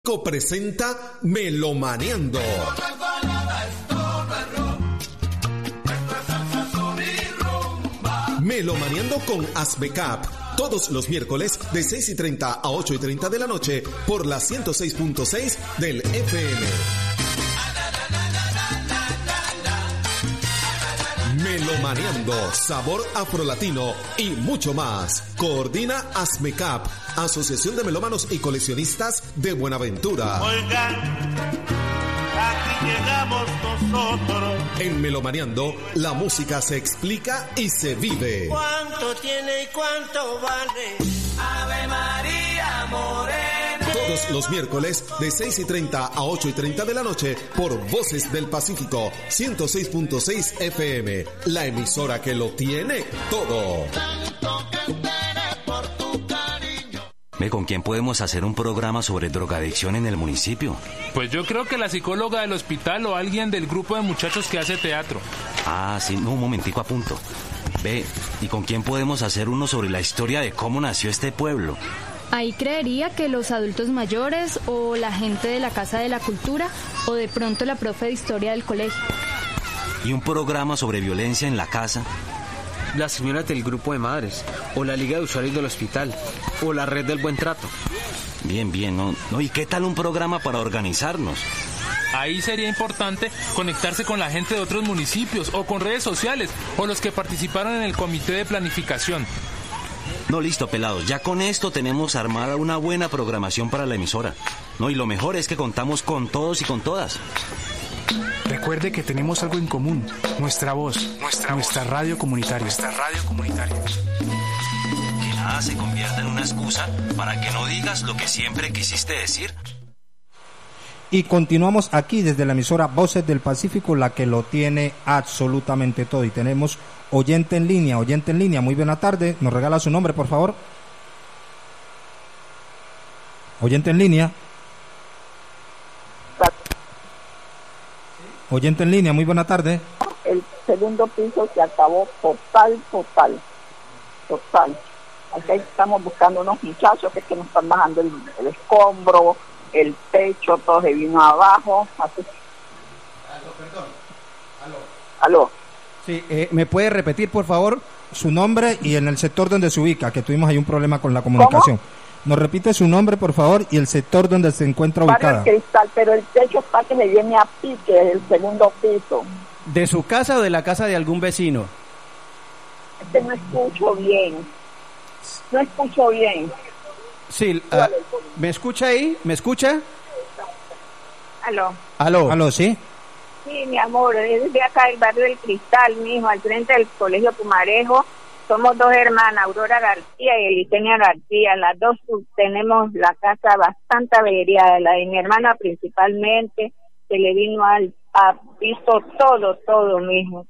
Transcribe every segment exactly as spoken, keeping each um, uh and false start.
Presenta Melomaneando. Melomaneando con Asbecap, todos los miércoles de seis y treinta a ocho y treinta de la noche por la ciento seis punto seis del F M. Melomaneando, sabor afrolatino y mucho más. Coordina Asmecap, Asociación de Melómanos y Coleccionistas de Buenaventura. Oigan, aquí llegamos nosotros. En Melomaneando, la música se explica y se vive. ¿Cuánto tiene y cuánto vale? Ave María Morena. Todos los miércoles de seis y treinta a ocho y treinta de la noche por Voces del Pacífico ciento seis punto seis F M, la emisora que lo tiene todo. Ve, ¿con quién podemos hacer un programa sobre drogadicción en el municipio? Pues yo creo que la psicóloga del hospital o alguien del grupo de muchachos que hace teatro. Ah, sí, no, un momentico a punto. Ve, ¿y con quién podemos hacer uno sobre la historia de cómo nació este pueblo? Ahí creería que los adultos mayores o la gente de la Casa de la Cultura o de pronto la profe de historia del colegio. ¿Y un programa sobre violencia en la casa? Las señoras del grupo de madres, o la Liga de Usuarios del Hospital, o la Red del Buen Trato. Bien, bien, ¿no? ¿no? ¿Y qué tal un programa para organizarnos? Ahí sería importante conectarse con la gente de otros municipios o con redes sociales o los que participaron en el comité de planificación. No, listo, pelados. Ya con esto tenemos armada una buena programación para la emisora. No, y lo mejor es que contamos con todos y con todas. Recuerde que tenemos algo en común, nuestra voz, nuestra, nuestra voz. radio comunitaria. Nuestra radio comunitaria. Que nada se convierta en una excusa para que no digas lo que siempre quisiste decir. Y continuamos aquí desde la emisora Voces del Pacífico, la que lo tiene absolutamente todo. Y tenemos oyente en línea, oyente en línea, muy buena tarde. ¿Nos regala su nombre, por favor? Oyente en línea. Oyente en línea, muy buena tarde. El segundo piso se acabó total, total, total. Aquí estamos buscando unos muchachos que, que nos están bajando el, el escombro, el techo, todo se vino abajo. Así. Aló, perdón. Aló. Aló. Sí, eh, ¿me puede repetir, por favor, su nombre y en el sector donde se ubica? Que tuvimos ahí un problema con la comunicación. ¿Cómo? Nos repite su nombre, por favor, y el sector donde se encuentra ubicada. Barrio Cristal, pero el techo está que le viene a pique, es el segundo piso. ¿De su casa o de la casa de algún vecino? Este no escucho bien. No escucho bien. Sí, uh, ¿me escucha ahí? ¿Me escucha? Aló. Aló. Aló, ¿sí? Sí, mi amor, es de acá del barrio del Cristal, mijo, al frente del colegio Pumarejo. Somos dos hermanas, Aurora García y Elisenia García. Las dos tenemos la casa bastante averiada, la de mi hermana principalmente, se le vino al ha visto todo, todo, mijo.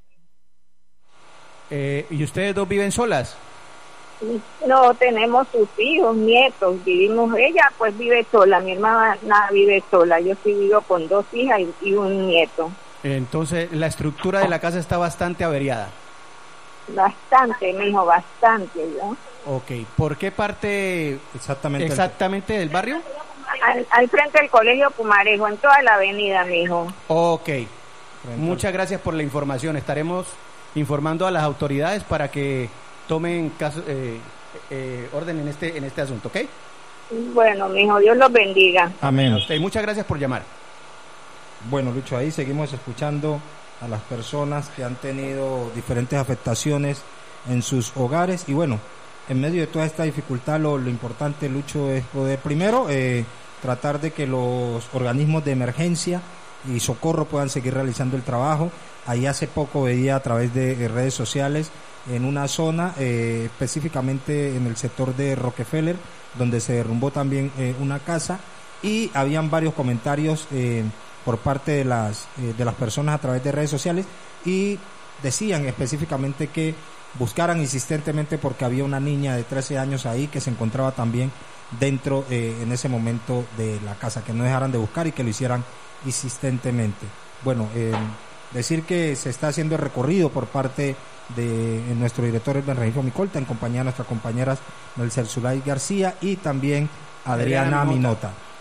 Eh, ¿Y ustedes dos viven solas? No, tenemos sus hijos, nietos, vivimos, ella pues vive sola, mi hermana vive sola, yo sí vivo con dos hijas y, y un nieto. Entonces, la estructura de la casa está bastante averiada. Bastante, mijo, bastante, ¿no? Ok, ¿por qué parte exactamente, exactamente del barrio? Al, al frente del colegio Pumarejo, en toda la avenida, mijo. Ok, muchas gracias por la información, estaremos informando a las autoridades para que tomen caso, eh, eh, orden en este en este asunto, ¿ok? Bueno, mijo, Dios los bendiga. Amén. Okay, muchas gracias por llamar. Bueno, Lucho, ahí seguimos escuchando a las personas que han tenido diferentes afectaciones en sus hogares y bueno, en medio de toda esta dificultad lo, lo importante, Lucho, es poder primero eh, tratar de que los organismos de emergencia y socorro puedan seguir realizando el trabajo. Ahí hace poco veía a través de eh, redes sociales en una zona, eh, específicamente en el sector de Rockefeller, donde se derrumbó también eh, una casa y habían varios comentarios eh, por parte de las eh, de las personas a través de redes sociales y decían específicamente que buscaran insistentemente porque había una niña de trece años ahí que se encontraba también dentro eh, en ese momento de la casa, que no dejaran de buscar y que lo hicieran insistentemente. Bueno, eh, decir que se está haciendo el recorrido por parte de nuestro director Edwin Regifo Micolta en compañía de nuestras compañeras Melcer Zulay García y también Adriana, Adriana Minota.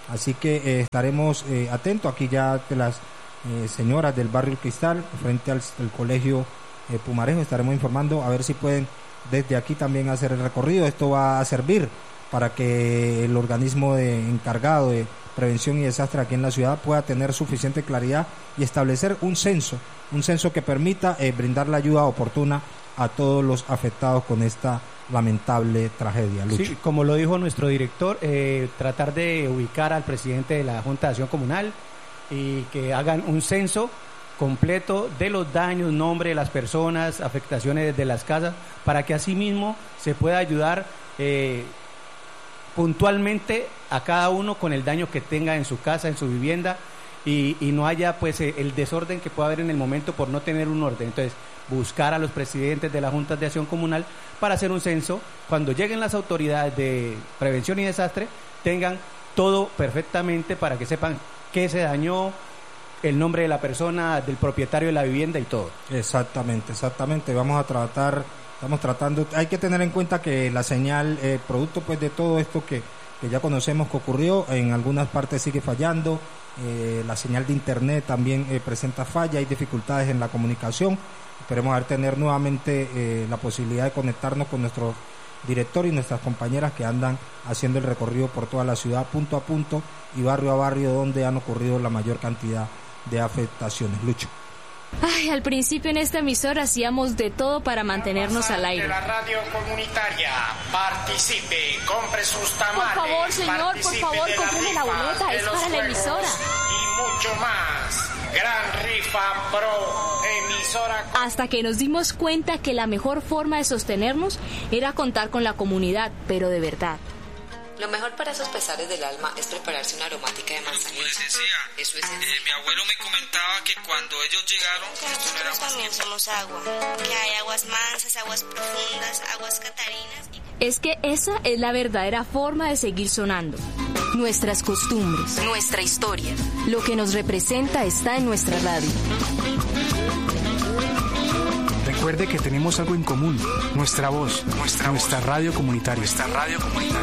Así que eh, estaremos eh, atentos. Aquí ya de las eh, señoras del barrio El Cristal, frente al, al colegio eh, Pumarejo, estaremos informando a ver si pueden desde aquí también hacer el recorrido. Esto va a servir para que el organismo de, encargado de prevención y desastre aquí en la ciudad pueda tener suficiente claridad y establecer un censo, un censo que permita eh, brindar la ayuda oportuna a todos los afectados con esta lamentable tragedia. Lucho. Sí, como lo dijo nuestro director, eh, tratar de ubicar al presidente de la Junta de Acción Comunal y que hagan un censo completo de los daños, nombre de las personas, afectaciones de las casas, para que asimismo se pueda ayudar eh, puntualmente a cada uno con el daño que tenga en su casa, en su vivienda, y, y no haya pues el desorden que pueda haber en el momento por no tener un orden. Entonces, buscar a los presidentes de las juntas de acción comunal para hacer un censo, cuando lleguen las autoridades de prevención y desastre, tengan todo perfectamente para que sepan qué se dañó, el nombre de la persona, del propietario de la vivienda y todo. Exactamente, exactamente. Vamos a tratar, estamos tratando, hay que tener en cuenta que la señal, eh, producto pues de todo esto que, que ya conocemos que ocurrió, en algunas partes sigue fallando, eh, la señal de internet también eh, presenta falla, hay dificultades en la comunicación. Esperemos a tener nuevamente eh, la posibilidad de conectarnos con nuestro director y nuestras compañeras que andan haciendo el recorrido por toda la ciudad, punto a punto y barrio a barrio, donde han ocurrido la mayor cantidad de afectaciones. Lucho. Ay, al principio en esta emisora hacíamos de todo para mantenernos al aire. De la radio comunitaria, participe, compre sus tamales. Por favor, señor, por favor, cómpreme la boleta, es para la emisora. Y mucho más. Gran rifa pro emisora. Hasta que nos dimos cuenta que la mejor forma de sostenernos era contar con la comunidad, pero de verdad. Lo mejor para esos pesares del alma es prepararse una aromática de manzanilla. Como les decía, eso es eh, mi abuelo me comentaba que cuando ellos llegaron, esto no era también somos agua, que hay aguas mansas, aguas profundas, aguas catarinas. Y... Es que esa es la verdadera forma de seguir sonando. Nuestras costumbres, nuestra historia, lo que nos representa está en nuestra radio. Recuerde que tenemos algo en común, nuestra voz, nuestra, nuestra radio comunitaria, nuestra radio comunitaria.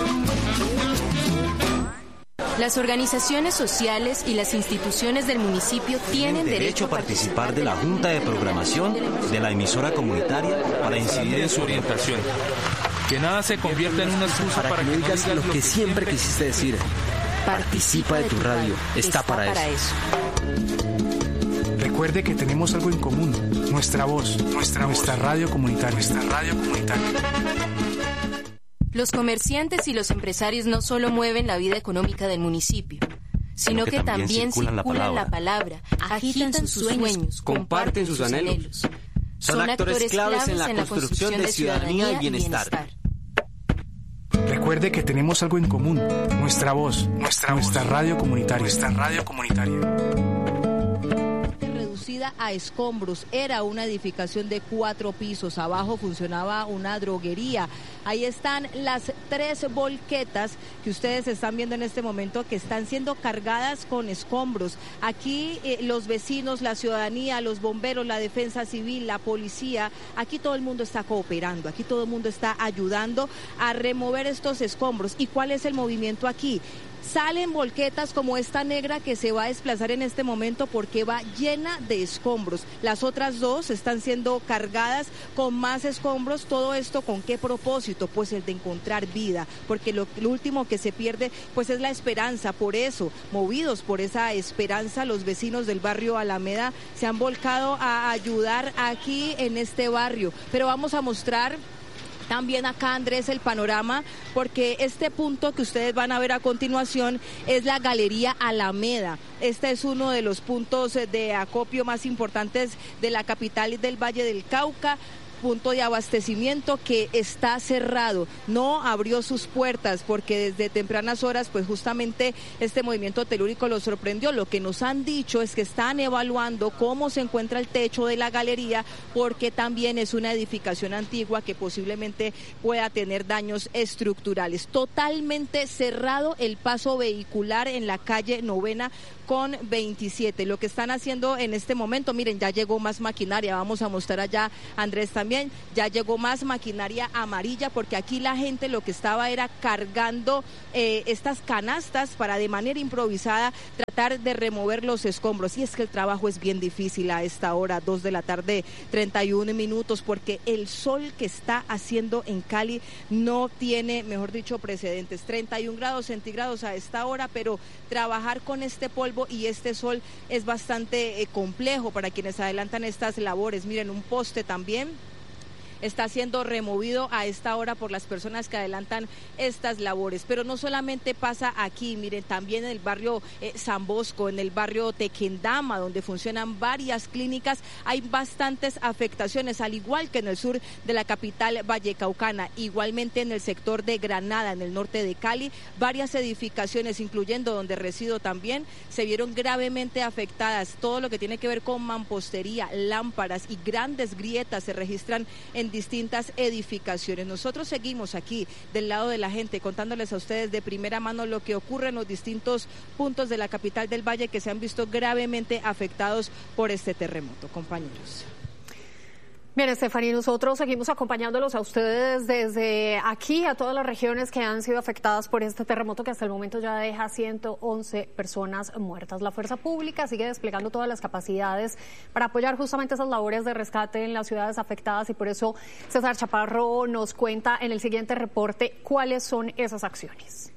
Las organizaciones sociales y las instituciones del municipio tienen derecho, derecho a participar de la Junta de Programación de la emisora comunitaria para incidir en su orientación. Que nada se convierta en una excusa para, para que no digas lo que, que siempre quisiste decir. Participa de tu radio, está, está para, para eso. eso. Recuerde que tenemos algo en común, nuestra voz, nuestra, nuestra voz, radio comunitaria, nuestra radio comunitaria. Los comerciantes y los empresarios no solo mueven la vida económica del municipio, sino que, que también, también circulan, la, palabra. la palabra, agitan sus sueños, comparten sus anhelos. Son, Son actores, actores claves, claves en la, en la construcción, construcción de ciudadanía y bienestar. bienestar. Recuerde que tenemos algo en común, nuestra voz, nuestra, nuestra voz, radio comunitaria, nuestra radio comunitaria. Reducida a escombros, era una edificación de cuatro pisos, abajo funcionaba una droguería. Ahí están las tres volquetas que ustedes están viendo en este momento, que están siendo cargadas con escombros. Aquí eh, los vecinos, la ciudadanía, los bomberos, la defensa civil, la policía, aquí todo el mundo está cooperando, aquí todo el mundo está ayudando a remover estos escombros. ¿Y cuál es el movimiento aquí? Salen volquetas como esta negra que se va a desplazar en este momento porque va llena de escombros. Las otras dos están siendo cargadas con más escombros. ¿Todo esto con qué propósito? Pues el de encontrar vida, porque lo, lo último que se pierde pues es la esperanza. Por eso, movidos por esa esperanza, los vecinos del barrio Alameda se han volcado a ayudar aquí en este barrio. Pero vamos a mostrar también acá, Andrés, el panorama, porque este punto que ustedes van a ver a continuación es la Galería Alameda. Este es uno de los puntos de acopio más importantes de la capital del Valle del Cauca. Punto de abastecimiento que está cerrado, no abrió sus puertas porque desde tempranas horas pues justamente este movimiento telúrico lo sorprendió. Lo que nos han dicho es que están evaluando cómo se encuentra el techo de la galería, porque también es una edificación antigua que posiblemente pueda tener daños estructurales. Totalmente cerrado el paso vehicular en la calle Novena con veintisiete. Lo que están haciendo en este momento, miren, ya llegó más maquinaria, vamos a mostrar allá, Andrés, también también ya llegó más maquinaria amarilla, porque aquí la gente lo que estaba era cargando eh, estas canastas para de manera improvisada tratar de remover los escombros. Y es que el trabajo es bien difícil a esta hora, dos de la tarde, treinta y un minutos, porque el sol que está haciendo en Cali no tiene, mejor dicho, precedentes. treinta y un grados centígrados a esta hora, pero trabajar con este polvo y este sol es bastante eh, complejo para quienes adelantan estas labores. Miren, un poste también está siendo removido a esta hora por las personas que adelantan estas labores. Pero no solamente pasa aquí, miren, también en el barrio eh, San Bosco, en el barrio Tequendama, donde funcionan varias clínicas, hay bastantes afectaciones, al igual que en el sur de la capital vallecaucana. Igualmente en el sector de Granada, en el norte de Cali, varias edificaciones, incluyendo donde resido también, se vieron gravemente afectadas. Todo lo que tiene que ver con mampostería, lámparas y grandes grietas se registran en distintas edificaciones. Nosotros seguimos aquí del lado de la gente contándoles a ustedes de primera mano lo que ocurre en los distintos puntos de la capital del Valle que se han visto gravemente afectados por este terremoto. Compañeros. Bien, Estefanía, nosotros seguimos acompañándolos a ustedes desde aquí, a todas las regiones que han sido afectadas por este terremoto que hasta el momento ya deja ciento once personas muertas. La fuerza pública sigue desplegando todas las capacidades para apoyar justamente esas labores de rescate en las ciudades afectadas y por eso César Chaparro nos cuenta en el siguiente reporte cuáles son esas acciones.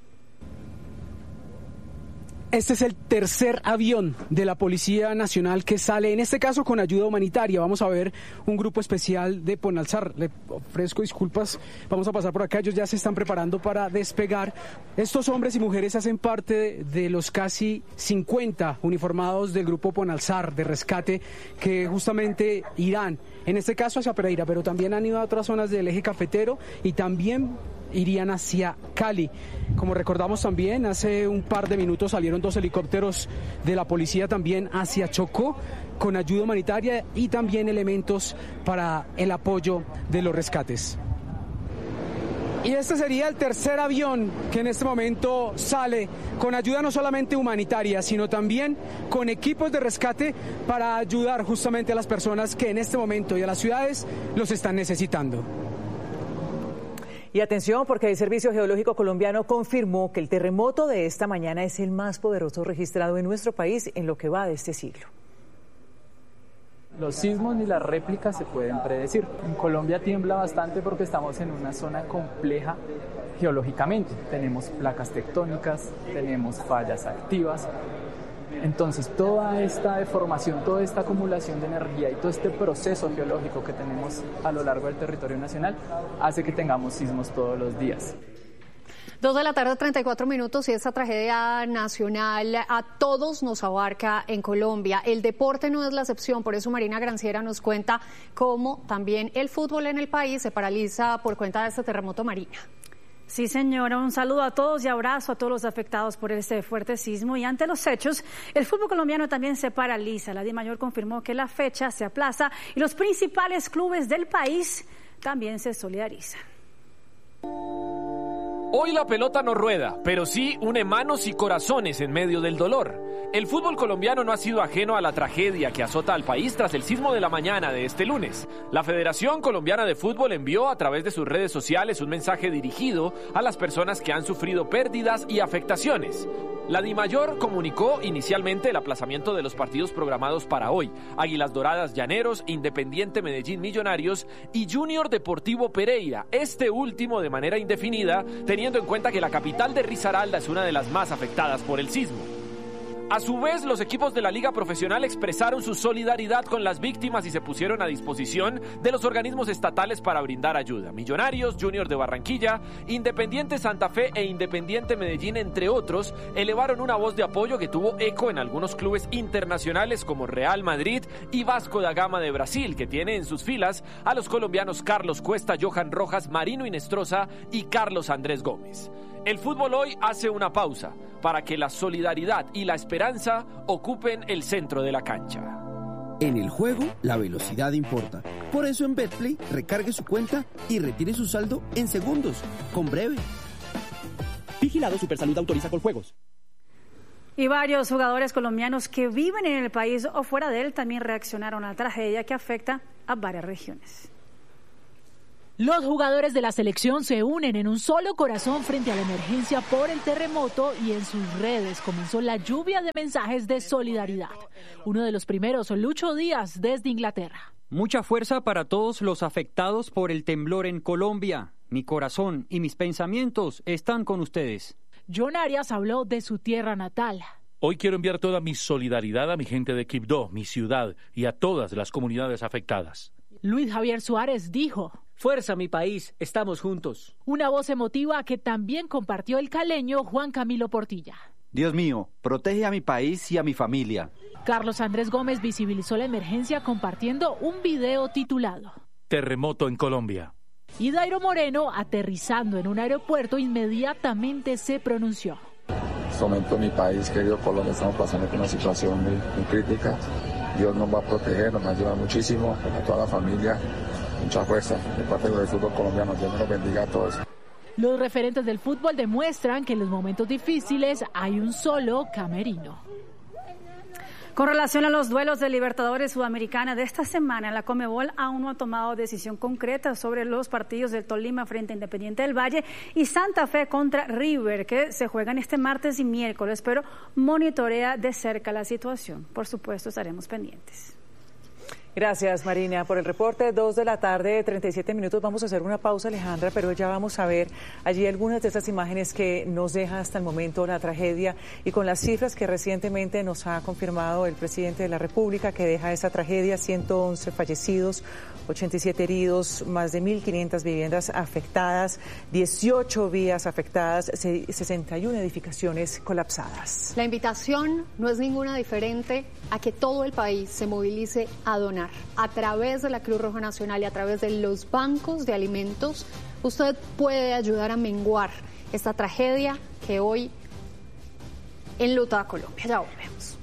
Este es el tercer avión de la Policía Nacional que sale, en este caso con ayuda humanitaria. Vamos a ver un grupo especial de Ponalzar. Le ofrezco disculpas, vamos a pasar por acá. Ellos ya se están preparando para despegar. Estos hombres y mujeres hacen parte de los casi cincuenta uniformados del grupo Ponalzar de rescate que justamente irán, en este caso hacia Pereira, pero también han ido a otras zonas del eje cafetero y también irían hacia Cali. Como recordamos también, hace un par de minutos salieron dos helicópteros de la policía también hacia Chocó con ayuda humanitaria y también elementos para el apoyo de los rescates. Y este sería el tercer avión que en este momento sale con ayuda no solamente humanitaria, sino también con equipos de rescate para ayudar justamente a las personas que en este momento y a las ciudades los están necesitando. Y atención, porque el Servicio Geológico Colombiano confirmó que el terremoto de esta mañana es el más poderoso registrado en nuestro país en lo que va de este siglo. Los sismos ni las réplicas se pueden predecir. En Colombia tiembla bastante porque estamos en una zona compleja geológicamente. Tenemos placas tectónicas, tenemos fallas activas. Entonces, toda esta deformación, toda esta acumulación de energía y todo este proceso geológico que tenemos a lo largo del territorio nacional hace que tengamos sismos todos los días. Dos de la tarde, treinta y cuatro minutos, y esta tragedia nacional a todos nos abarca en Colombia. El deporte no es la excepción, por eso Marina Granciera nos cuenta cómo también el fútbol en el país se paraliza por cuenta de este terremoto. Marina. Sí, señora, un saludo a todos y abrazo a todos los afectados por este fuerte sismo. Y ante los hechos, el fútbol colombiano también se paraliza. La DIMAYOR confirmó que la fecha se aplaza y los principales clubes del país también se solidarizan. Hoy la pelota no rueda, pero sí une manos y corazones en medio del dolor. El fútbol colombiano no ha sido ajeno a la tragedia que azota al país tras el sismo de la mañana de este lunes. La Federación Colombiana de Fútbol envió a través de sus redes sociales un mensaje dirigido a las personas que han sufrido pérdidas y afectaciones. La DIMAYOR comunicó inicialmente el aplazamiento de los partidos programados para hoy: Águilas Doradas Llaneros, Independiente Medellín Millonarios y Junior Deportivo Pereira, este último de manera indefinida, teniendo en cuenta que la capital de Risaralda es una de las más afectadas por el sismo. A su vez, los equipos de la Liga Profesional expresaron su solidaridad con las víctimas y se pusieron a disposición de los organismos estatales para brindar ayuda. Millonarios, Junior de Barranquilla, Independiente Santa Fe e Independiente Medellín, entre otros, elevaron una voz de apoyo que tuvo eco en algunos clubes internacionales como Real Madrid y Vasco da Gama de Brasil, que tiene en sus filas a los colombianos Carlos Cuesta, Johan Rojas, Marino Inestrosa y Carlos Andrés Gómez. El fútbol hoy hace una pausa para que la solidaridad y la esperanza ocupen el centro de la cancha. En el juego, la velocidad importa. Por eso en Betplay, recargue su cuenta y retire su saldo en segundos, con Breve. Vigilado Supersalud, autoriza Coljuegos. Y varios jugadores colombianos que viven en el país o fuera de él también reaccionaron a la tragedia que afecta a varias regiones. Los jugadores de la selección se unen en un solo corazón frente a la emergencia por el terremoto y en sus redes comenzó la lluvia de mensajes de solidaridad. Uno de los primeros, Lucho Díaz, desde Inglaterra. Mucha fuerza para todos los afectados por el temblor en Colombia. Mi corazón y mis pensamientos están con ustedes. John Arias habló de su tierra natal. Hoy quiero enviar toda mi solidaridad a mi gente de Quibdó, mi ciudad, y a todas las comunidades afectadas. Luis Javier Suárez dijo: Fuerza, mi país, estamos juntos. Una voz emotiva que también compartió el caleño Juan Camilo Portilla. Dios mío, protege a mi país y a mi familia. Carlos Andrés Gómez visibilizó la emergencia compartiendo un video titulado Terremoto en Colombia. Y Dairo Moreno, aterrizando en un aeropuerto, inmediatamente se pronunció. En este momento mi país, querido Colombia, estamos pasando por una situación muy, muy crítica. Dios nos va a proteger, nos va a ayudar muchísimo, a toda la familia. Mucha fuerza de parte del fútbol colombiano. Dios nos bendiga a todos. Los referentes del fútbol demuestran que en los momentos difíciles hay un solo camerino. Con relación a los duelos de Libertadores Sudamericana de esta semana, la Conmebol aún no ha tomado decisión concreta sobre los partidos del Tolima frente a Independiente del Valle y Santa Fe contra River, que se juegan este martes y miércoles, pero monitorea de cerca la situación. Por supuesto, estaremos pendientes. Gracias, Marina, por el reporte. Dos de la tarde, treinta y siete minutos. Vamos a hacer una pausa, Alejandra, pero ya vamos a ver allí algunas de esas imágenes que nos deja hasta el momento la tragedia y con las cifras que recientemente nos ha confirmado el presidente de la República, que deja esa tragedia: ciento once fallecidos, ochenta y siete heridos, más de mil quinientas viviendas afectadas, dieciocho vías afectadas, sesenta y una edificaciones colapsadas. La invitación no es ninguna diferente a que todo el país se movilice a donar. A través de la Cruz Roja Nacional y a través de los bancos de alimentos, usted puede ayudar a menguar esta tragedia que hoy enluta a Colombia. Ya volvemos.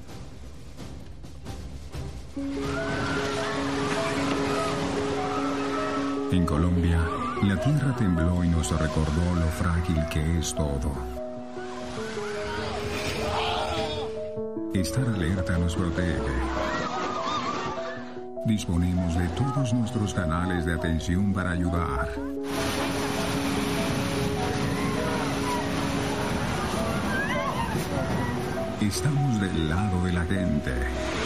En Colombia, la tierra tembló y nos recordó lo frágil que es todo. Estar alerta nos protege. Disponemos de todos nuestros canales de atención para ayudar. Estamos del lado de la gente.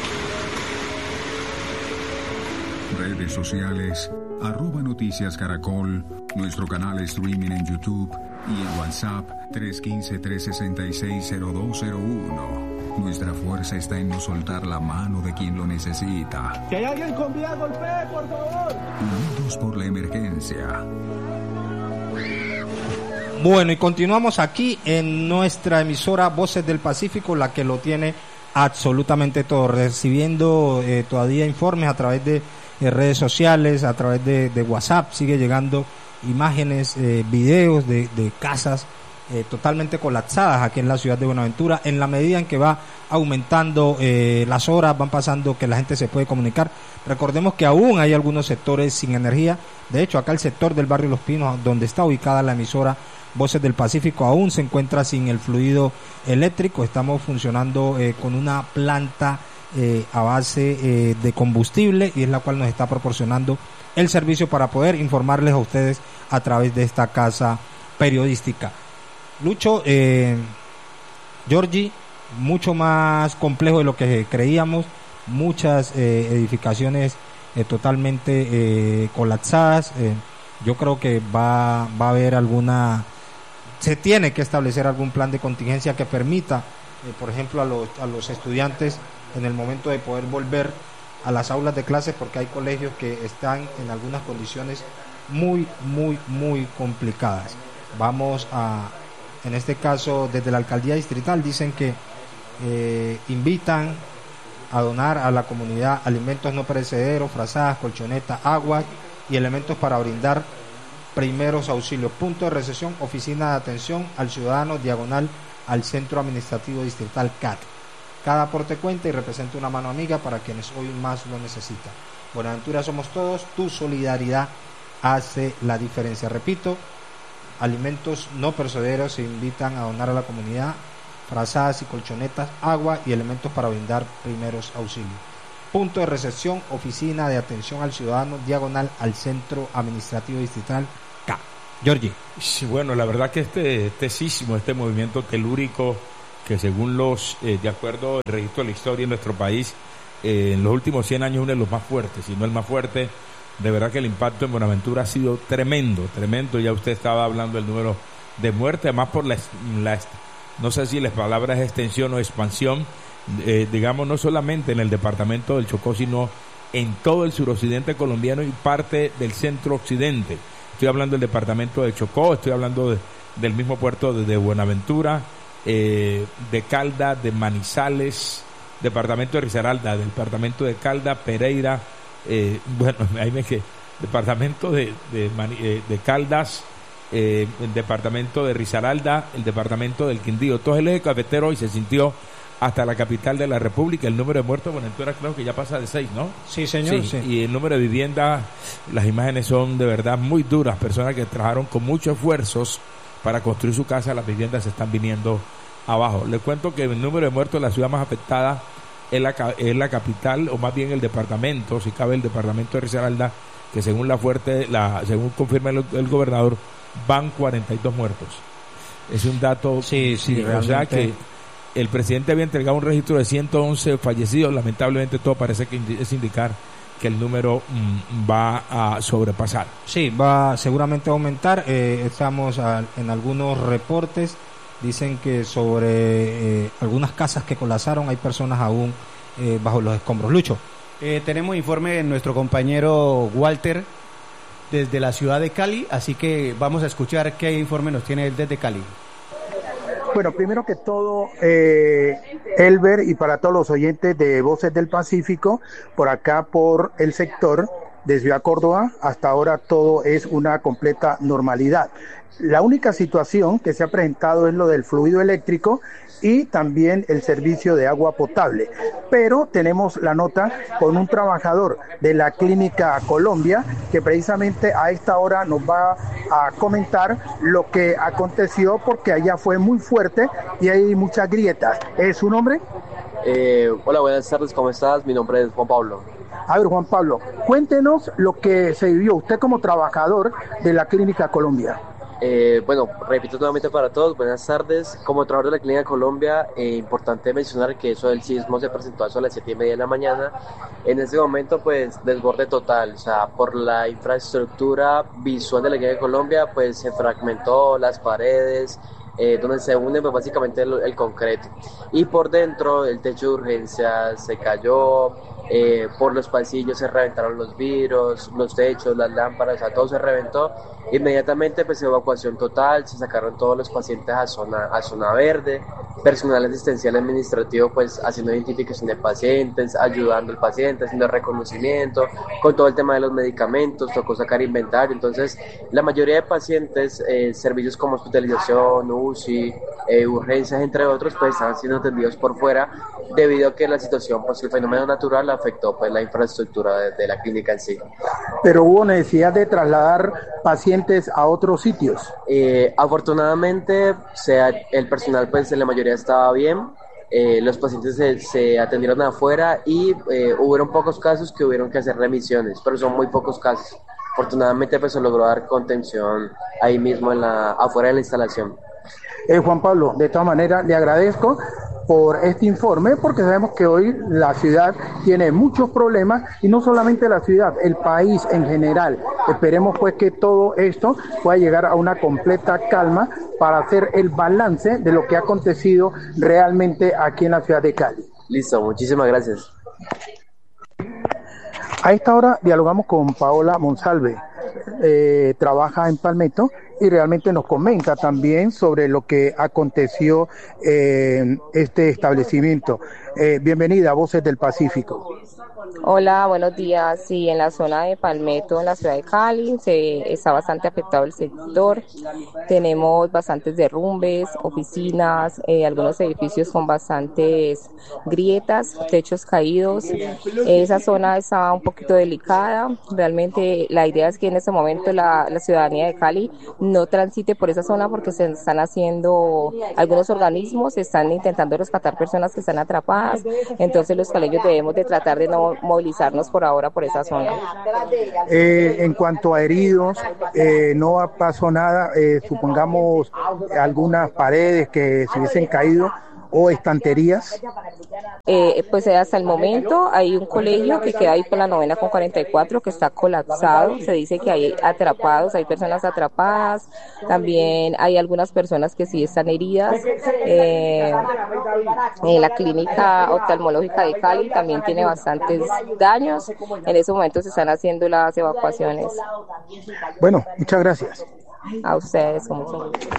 Redes sociales, arroba Noticias Caracol, nuestro canal streaming en YouTube y en WhatsApp tres uno cinco, tres seis seis, cero dos cero uno. Nuestra fuerza está en no soltar la mano de quien lo necesita. ¡Que hay alguien con vida! ¡Golpee, por favor! Unidos por la emergencia. Bueno, y continuamos aquí en nuestra emisora Voces del Pacífico, la que lo tiene absolutamente todo, recibiendo eh, todavía informes a través de eh, redes sociales, a través de, de WhatsApp, sigue llegando imágenes, eh, videos de, de casas Eh, totalmente colapsadas aquí en la ciudad de Buenaventura. En la medida en que va aumentando eh, las horas, van pasando que la gente se puede comunicar. Recordemos que aún hay algunos sectores sin energía. De hecho, acá el sector del barrio Los Pinos, donde está ubicada la emisora Voces del Pacífico, aún se encuentra sin el fluido eléctrico. Estamos funcionando eh, con una planta eh, a base eh, de combustible, y es la cual nos está proporcionando el servicio para poder informarles a ustedes a través de esta casa periodística. Lucho, eh, Georgie, mucho más complejo de lo que creíamos, muchas eh, edificaciones eh, totalmente eh, colapsadas. Eh, yo creo que va, va a haber alguna, se tiene que establecer algún plan de contingencia que permita, eh, por ejemplo, a los, a los estudiantes en el momento de poder volver a las aulas de clases, porque hay colegios que están en algunas condiciones muy, muy, muy complicadas. Vamos a... En este caso, desde la alcaldía distrital dicen que eh, invitan a donar a la comunidad alimentos no perecederos, frazadas, colchonetas, aguas y elementos para brindar primeros auxilios. Punto de recepción, oficina de atención al ciudadano, diagonal al Centro Administrativo Distrital C A T. Cada aporte cuenta y representa una mano amiga para quienes hoy más lo necesitan. Buenaventura somos todos, tu solidaridad hace la diferencia. Repito, alimentos no perecederos se invitan a donar a la comunidad, frazadas y colchonetas, agua y elementos para brindar primeros auxilios. punto de recepción, oficina de atención al ciudadano, diagonal al Centro Administrativo Distrital K. Georgie. Sí, bueno, la verdad que este, este sismo, este movimiento telúrico, que según los, eh, de acuerdo al registro de la historia en nuestro país, eh, en los últimos cien años uno de los más fuertes, si no el más fuerte. De verdad que el impacto en Buenaventura ha sido tremendo, tremendo. Ya usted estaba hablando del número de muertes, además por la, la no sé si la palabra es extensión o expansión, eh, digamos, no solamente en el departamento del Chocó, sino en todo el suroccidente colombiano y parte del centro occidente. Estoy hablando del departamento de Chocó, estoy hablando de, del mismo puerto de, de Buenaventura, eh, de Calda, de Manizales, departamento de Risaralda, departamento de Calda, Pereira, eh, bueno, ahí me que departamento de, de, de, de Caldas, eh, el departamento de Risaralda, el departamento del Quindío, todo el eje cafetero, y se sintió hasta la capital de la República. El número de muertos en Buenaventura creo que ya pasa de seis, ¿no? Sí, señor. Sí, sí. Y el número de viviendas, las imágenes son de verdad muy duras. Personas que trabajaron con muchos esfuerzos para construir su casa, las viviendas se están viniendo abajo. Les cuento que el número de muertos en la ciudad más afectada es la, es la capital, o más bien el departamento, si cabe el departamento de Risaralda, que según la fuerte, la, según confirma el, el gobernador, van cuarenta y dos muertos. Es un dato, sí, sí, sí, o sea que el presidente había entregado un registro de ciento once fallecidos. Lamentablemente todo parece que es indicar que el número mm, va a sobrepasar. Sí, va seguramente a aumentar. Eh, estamos a, en algunos reportes, dicen que sobre eh, algunas casas que colapsaron hay personas aún eh, bajo los escombros. Lucho. Eh, tenemos informe de nuestro compañero Walter desde la ciudad de Cali, así que vamos a escuchar qué informe nos tiene él desde Cali. Bueno, primero que todo, eh, Elber, y para todos los oyentes de Voces del Pacífico, por acá por el sector de Ciudad Córdoba, hasta ahora todo es una completa normalidad. La única situación que se ha presentado es lo del fluido eléctrico y también el servicio de agua potable. Pero tenemos la nota con un trabajador de la Clínica Colombia que precisamente a esta hora nos va a comentar lo que aconteció, porque allá fue muy fuerte y hay muchas grietas. ¿Es su nombre? Eh, hola, buenas tardes, ¿cómo estás? Mi nombre es Juan Pablo. A ver, Juan Pablo, cuéntenos lo que se vivió usted como trabajador de la Clínica Colombia. Eh, bueno, repito nuevamente para todos, buenas tardes. Como trabajador de la Clínica Colombia, eh, importante mencionar que eso del sismo se presentó a eso a las siete y media de la mañana. En ese momento, pues, desborde total, o sea, por la infraestructura visual de la Clínica Colombia, pues, se fragmentó las paredes, eh, donde se une, pues, básicamente el, el concreto. Y por dentro, el techo de urgencias se cayó, eh, por los pasillos se reventaron los vidrios, los techos, las lámparas, o sea, todo se reventó. Inmediatamente, pues, evacuación total, se sacaron todos los pacientes a zona, a zona verde, personal asistencial administrativo, pues, haciendo identificación de pacientes, ayudando al paciente, haciendo reconocimiento, con todo el tema de los medicamentos, tocó sacar inventario. Entonces, la mayoría de pacientes, eh, servicios como hospitalización, U C I, eh, urgencias, entre otros, pues, estaban siendo atendidos por fuera, debido a que la situación, pues, el fenómeno natural afectó, pues, la infraestructura de, de la clínica en sí. Pero hubo necesidad de trasladar pacientes a otros sitios. Eh, afortunadamente, sea, el personal, pues, en la mayoría estaba bien. Eh, los pacientes se, se atendieron afuera y eh, hubieron pocos casos que hubieron que hacer remisiones, pero son muy pocos casos. Afortunadamente, pues, se logró dar contención ahí mismo en la, afuera de la instalación. Eh, Juan Pablo, de todas maneras, le agradezco por este informe, porque sabemos que hoy la ciudad tiene muchos problemas, y no solamente la ciudad, el país en general. Esperemos, pues, que todo esto pueda llegar a una completa calma para hacer el balance de lo que ha acontecido realmente aquí en la ciudad de Cali. Listo, muchísimas gracias. A esta hora dialogamos con Paola Monsalve, eh, trabaja en Palmetto y realmente nos comenta también sobre lo que aconteció en este establecimiento. Eh, bienvenida a Voces del Pacífico. Hola, buenos días. Sí, en la zona de Palmetto, en la ciudad de Cali, se está bastante afectado el sector. Tenemos bastantes derrumbes, oficinas, eh, algunos edificios con bastantes grietas, techos caídos. Esa zona está un poquito delicada. Realmente la idea es que en este momento la, la ciudadanía de Cali no transite por esa zona, porque se están haciendo algunos organismos, están intentando rescatar personas que están atrapadas. afectadas. Entonces los caleños debemos de tratar de no movilizarnos por ahora por esa zona. Eh, en cuanto a heridos, eh, no pasó nada, eh, supongamos algunas paredes que se hubiesen caído o estanterías. Eh, pues hasta el momento hay un colegio que queda ahí por la novena con cuarenta y cuatro que está colapsado, se dice que hay atrapados, hay personas atrapadas, también hay algunas personas que sí están heridas. Eh, en la clínica oftalmológica de Cali también tiene bastantes daños, en ese momento se están haciendo las evacuaciones. Bueno, muchas gracias. A ustedes, con mucho gusto.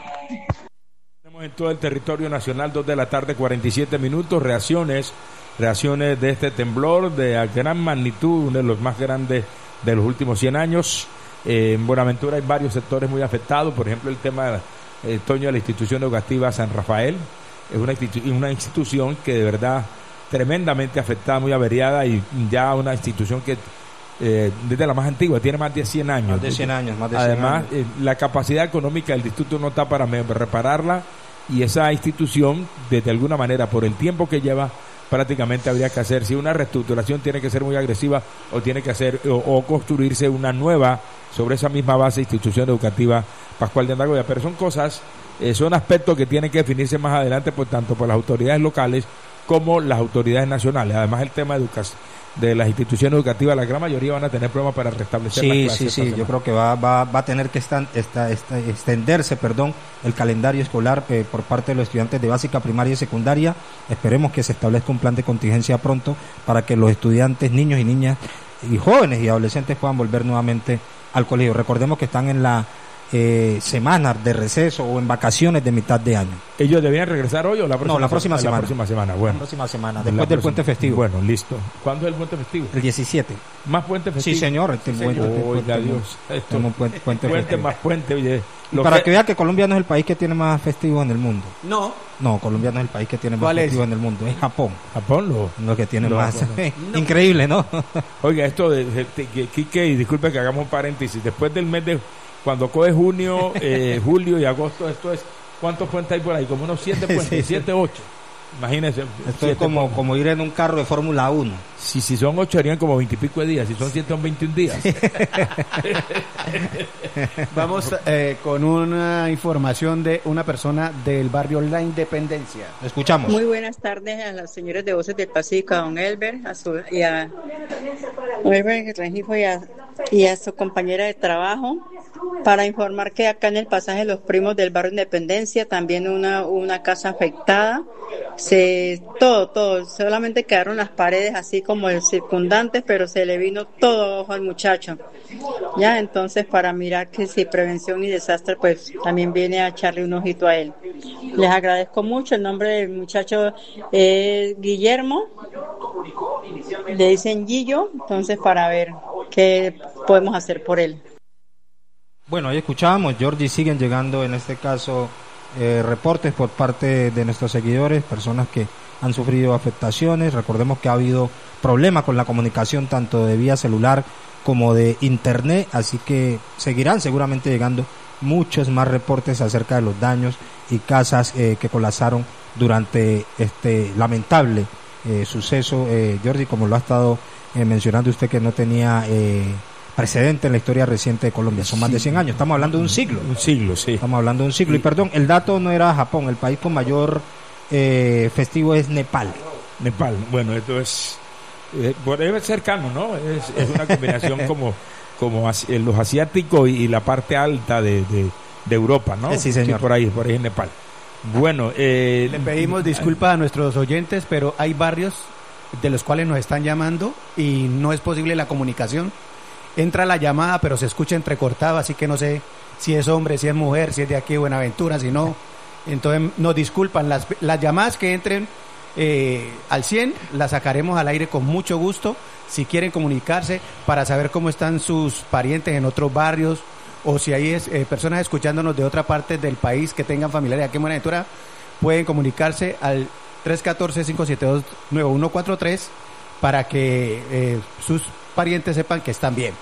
En todo el territorio nacional, dos de la tarde, cuarenta y siete minutos, reacciones, reacciones de este temblor de gran magnitud, uno de los más grandes de los últimos cien años. Eh, en Buenaventura hay varios sectores muy afectados, por ejemplo el tema eh, Toño, de la institución educativa San Rafael, es una, institu- una institución que de verdad tremendamente afectada, muy averiada, y ya una institución que Eh, desde la más antigua, tiene más de cien años. Más de cien años, más de cien Además, años. Eh, la capacidad económica del distrito no está para me- repararla, y esa institución, desde alguna manera, por el tiempo que lleva, prácticamente habría que hacer, si una reestructuración tiene que ser muy agresiva, o tiene que hacer, o, o construirse una nueva, sobre esa misma base, institución educativa Pascual de Andagoya. Pero son cosas, eh, son aspectos que tienen que definirse más adelante, por tanto, por las autoridades locales como las autoridades nacionales. Además, el tema de educación de las instituciones educativas, la gran mayoría van a tener problemas para restablecer las Sí, clases. sí, sí, yo creo que va, va, va a tener que estar, esta, esta, extenderse perdón, el calendario escolar eh, por parte de los estudiantes de básica, primaria y secundaria. Esperemos que se establezca un plan de contingencia pronto para que los estudiantes, niños y niñas y jóvenes y adolescentes puedan volver nuevamente al colegio. Recordemos que están en la eh, semana de receso o en vacaciones de mitad de año. ¿Ellos debían regresar hoy o la próxima? No, la próxima se- semana. La próxima semana, bueno. La próxima semana, La después del próxima- puente festivo. Bueno, listo. ¿Cuándo es el puente festivo? El diecisiete. ¿Más puente festivo? Sí, señor. El Sí, puente, señor. puente- Oiga, puente- Dios. Esto- tenemos puente, puente puente festivo. más puente. Oye, Y lo para que- que vea que Colombia no es el país que tiene más festivos en el mundo. No. No, Colombia no es el país que tiene más ¿Cuál es? festivos en el mundo. Es Japón. Japón lo, lo que tiene lo- más. bueno. Increíble, ¿no? Oiga, esto de, de, de- que- Quique, y disculpe que hagamos un paréntesis, después del mes de, cuando coge junio, eh, julio y agosto, esto es, ¿cuántos puentes hay por ahí? Como unos siete puentes, Sí, sí. siete, ocho. Imagínense. Esto es siete como, puentes. como ir en un carro de Fórmula uno. Si, si son ocho, harían como veintipico de días, si son siete, son veintiún días. Vamos eh, con una información de una persona del barrio La Independencia. Escuchamos. Muy buenas tardes a las señoras de Voces del Pacífico, a don Elber, a su, y a don Elber Rengifo y a, y a su compañera de trabajo, para informar que acá en el pasaje Los Primos del barrio Independencia también una, una casa afectada, se, todo, todo, solamente quedaron las paredes así como el circundantes, pero se le vino todo abajo al muchacho. Ya, entonces para mirar que si prevención y desastre, pues también viene a echarle un ojito a él. Les agradezco mucho, el nombre del muchacho es Guillermo, le dicen Gillo, entonces para ver qué podemos hacer por él. Bueno, ahí escuchábamos, Georgie, siguen llegando en este caso eh, reportes por parte de nuestros seguidores, personas que han sufrido afectaciones. Recordemos que ha habido problemas con la comunicación tanto de vía celular como de internet, así que seguirán seguramente llegando muchos más reportes acerca de los daños y casas eh, que colapsaron durante este lamentable eh, suceso. Eh, Georgie, como lo ha estado eh, mencionando usted, que no tenía eh, precedente en la historia reciente de Colombia, son más de cien años, estamos hablando de un siglo. Un siglo, sí. Estamos hablando de un siglo. Y perdón, el dato no era Japón, el país con mayor eh, festivo es Nepal. Nepal, bueno, esto es, eh, por- es cercano, ¿no? Es, es una combinación como, como asi- los asiáticos y, y la parte alta de, de, de Europa, ¿no? Eh, sí, señor. por ahí, por ahí es Nepal. Bueno, eh, Le pedimos disculpas a nuestros oyentes, pero hay barrios de los cuales nos están llamando y no es posible la comunicación. Entra la llamada, pero se escucha entrecortada, así que no sé si es hombre, si es mujer, si es de aquí de Buenaventura, si no. Entonces nos disculpan, las, las llamadas que entren eh, al cien las sacaremos al aire con mucho gusto, si quieren comunicarse para saber cómo están sus parientes en otros barrios, o si hay eh, personas escuchándonos de otra parte del país que tengan familiares aquí en Buenaventura, pueden comunicarse al tres uno cuatro, cinco siete dos, nueve uno cuatro tres para que eh, sus parientes sepan que están bien.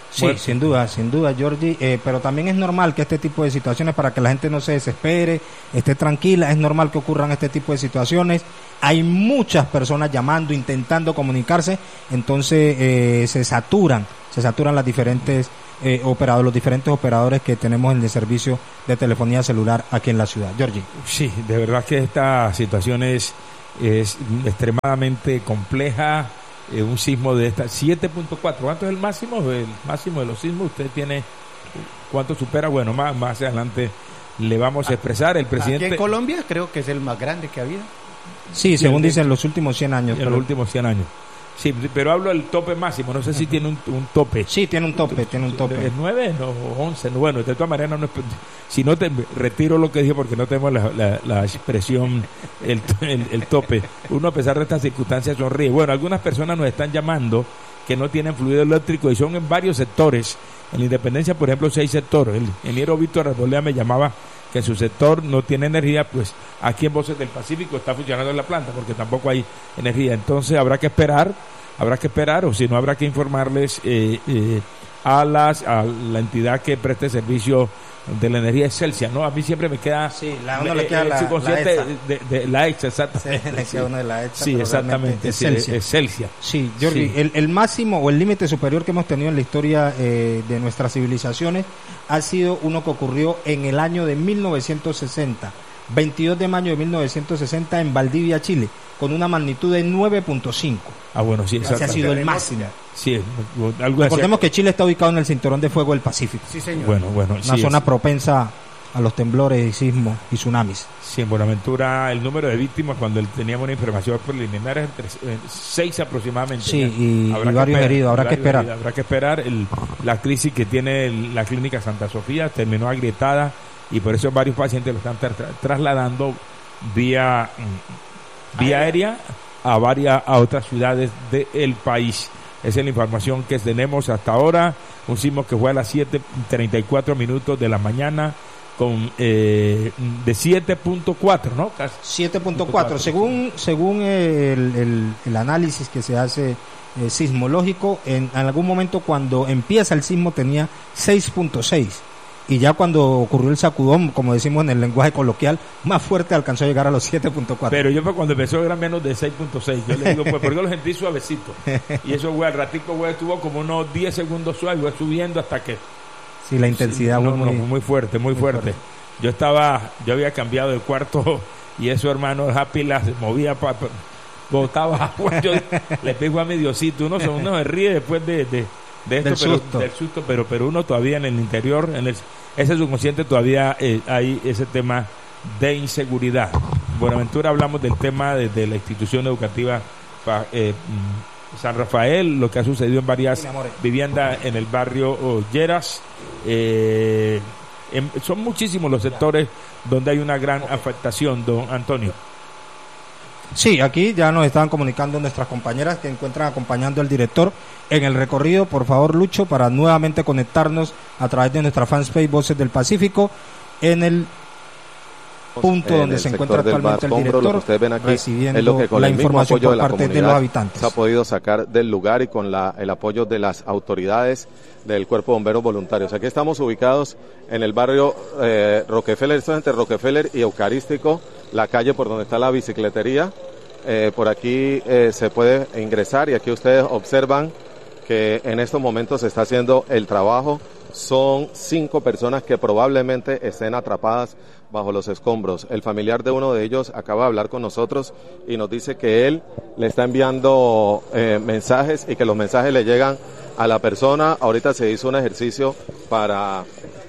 Sí, bueno, sin duda, sin duda, Georgie, eh, pero también es normal que este tipo de situaciones, para que la gente no se desespere, esté tranquila, es normal que ocurran este tipo de situaciones. Hay muchas personas llamando, intentando comunicarse, entonces eh, se saturan, se saturan las diferentes eh, operadores, los diferentes operadores que tenemos en el servicio de telefonía celular aquí en la ciudad. Georgie. Sí, de verdad que esta situación es, es extremadamente compleja. Eh, un sismo de esta siete punto cuatro, ¿cuánto es el máximo? El máximo de los sismos, usted tiene, ¿cuánto supera? Bueno, más, más adelante le vamos a expresar. El presidente... Aquí en Colombia creo que es el más grande que ha habido. Sí, según dicen, los últimos cien años. En pero... los últimos cien años. Sí, pero hablo del tope máximo, no sé si tiene un, un tope. Sí, tiene un tope, tiene un tope. ¿Es nueve? No, once, no, bueno, de todas maneras, no, si no te retiro lo que dije porque no tenemos la, la, la expresión, el, el, el tope. Uno a pesar de estas circunstancias sonríe. Bueno, algunas personas nos están llamando que no tienen fluido eléctrico y son en varios sectores. En la Independencia, por ejemplo, seis sectores. El ingeniero Víctor Arbolea me llamaba que en su sector no tiene energía, pues aquí en Voces del Pacífico está funcionando la planta porque tampoco hay energía. Entonces habrá que esperar, habrá que esperar o si no habrá que informarles eh, eh, a las a la entidad que preste servicio de la energía Excelsia, ¿no? A mí siempre me queda sí, la uno me, le queda el la, subconsciente la de, de, de la EXA, exactamente. Sí, le queda uno de la EXA, sí, exactamente, Excelsia. Excelsia. Sí, Jordi, sí. El, el máximo o el límite superior que hemos tenido en la historia eh, de nuestras civilizaciones ha sido uno que ocurrió en el año de mil novecientos sesenta, veintidós de mayo de mil novecientos sesenta en Valdivia, Chile, con una magnitud de nueve punto cinco. Ah, bueno, sí, ese ha sido el máximo. Sí, algo Recordemos que Chile está ubicado en el cinturón de fuego del Pacífico. Sí, señor. Bueno, bueno, una sí, zona es. propensa a los temblores, sismos y tsunamis. Sí, en Buenaventura el número de víctimas cuando teníamos una información preliminar es entre eh, seis aproximadamente. Sí, y, y varios heridos, habrá que esperar. Heridos, habrá que esperar. El, la crisis que tiene el, la clínica Santa Sofía terminó agrietada y por eso varios pacientes lo están tra trasladando vía, vía aérea a varias a otras ciudades del país. Esa es la información que tenemos hasta ahora. Un sismo que fue a las siete treinta y cuatro minutos de la mañana con eh, de siete punto cuatro, ¿no? siete punto cuatro. Según según el, el, el análisis que se hace eh, sismológico, en, en algún momento cuando empieza el sismo tenía seis punto seis. Y ya cuando ocurrió el sacudón, como decimos en el lenguaje coloquial, más fuerte alcanzó a llegar a los siete punto cuatro. Pero yo cuando empezó era menos de seis punto seis. Yo le digo, pues porque lo sentí suavecito. Y eso, güey, al ratico, güey, estuvo como unos diez segundos suave, güey, subiendo hasta que... Sí, la intensidad sí, fue no, muy, no, muy fuerte, muy, muy fuerte. fuerte. Yo estaba, yo había cambiado de cuarto y eso, hermano, Happy la se movía, pa, pa, botaba agua. Yo le pego a mi Diosito. Uno, uno se ríe después de... de de esto, del, pero, susto. del susto, pero pero uno todavía en el interior, en el, ese subconsciente todavía eh, hay ese tema de inseguridad. Buenaventura hablamos del tema de, de la institución educativa eh, San Rafael, lo que ha sucedido en varias sí, viviendas en el barrio oh, Lleras. Eh, en, son muchísimos los sectores donde hay una gran afectación, don Antonio. Sí, aquí ya nos estaban comunicando nuestras compañeras que encuentran acompañando al director en el recorrido. Por favor, Lucho, para nuevamente conectarnos a través de nuestra fanpage Voces del Pacífico en el punto en donde el se encuentra actualmente el director, lo que ustedes ven aquí recibiendo es lo que con la el información por de la parte de los habitantes. Se ha podido sacar del lugar y con la, el apoyo de las autoridades del Cuerpo de Bomberos Voluntarios. Aquí estamos ubicados en el barrio eh, Rockefeller, esto es entre Rockefeller y Eucarístico, la calle por donde está la bicicletería. Eh, por aquí eh, se puede ingresar y aquí ustedes observan que en estos momentos se está haciendo el trabajo. Son cinco personas que probablemente estén atrapadas bajo los escombros. El familiar de uno de ellos acaba de hablar con nosotros y nos dice que él le está enviando eh, mensajes y que los mensajes le llegan a la persona. Ahorita se hizo un ejercicio para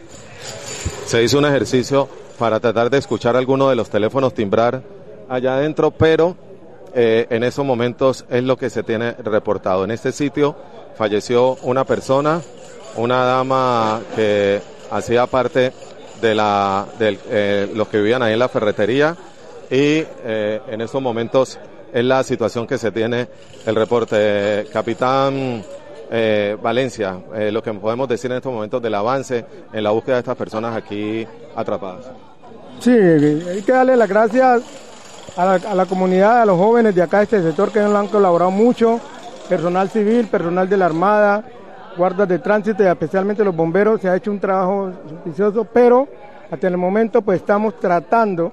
se hizo un ejercicio para tratar de escuchar alguno de los teléfonos timbrar allá adentro, pero eh, en esos momentos es lo que se tiene reportado. En este sitio falleció una persona, una dama que hacía parte de la de eh, los que vivían ahí en la ferretería y eh, en estos momentos es la situación que se tiene el reporte. Capitán eh, Valencia, eh, lo que podemos decir en estos momentos del avance en la búsqueda de estas personas aquí atrapadas. Sí, hay que darle las gracias a la, a la comunidad, a los jóvenes de acá de este sector que nos han colaborado mucho, personal civil, personal de la Armada, guardas de tránsito y especialmente los bomberos, se ha hecho un trabajo juicioso, pero hasta el momento pues estamos tratando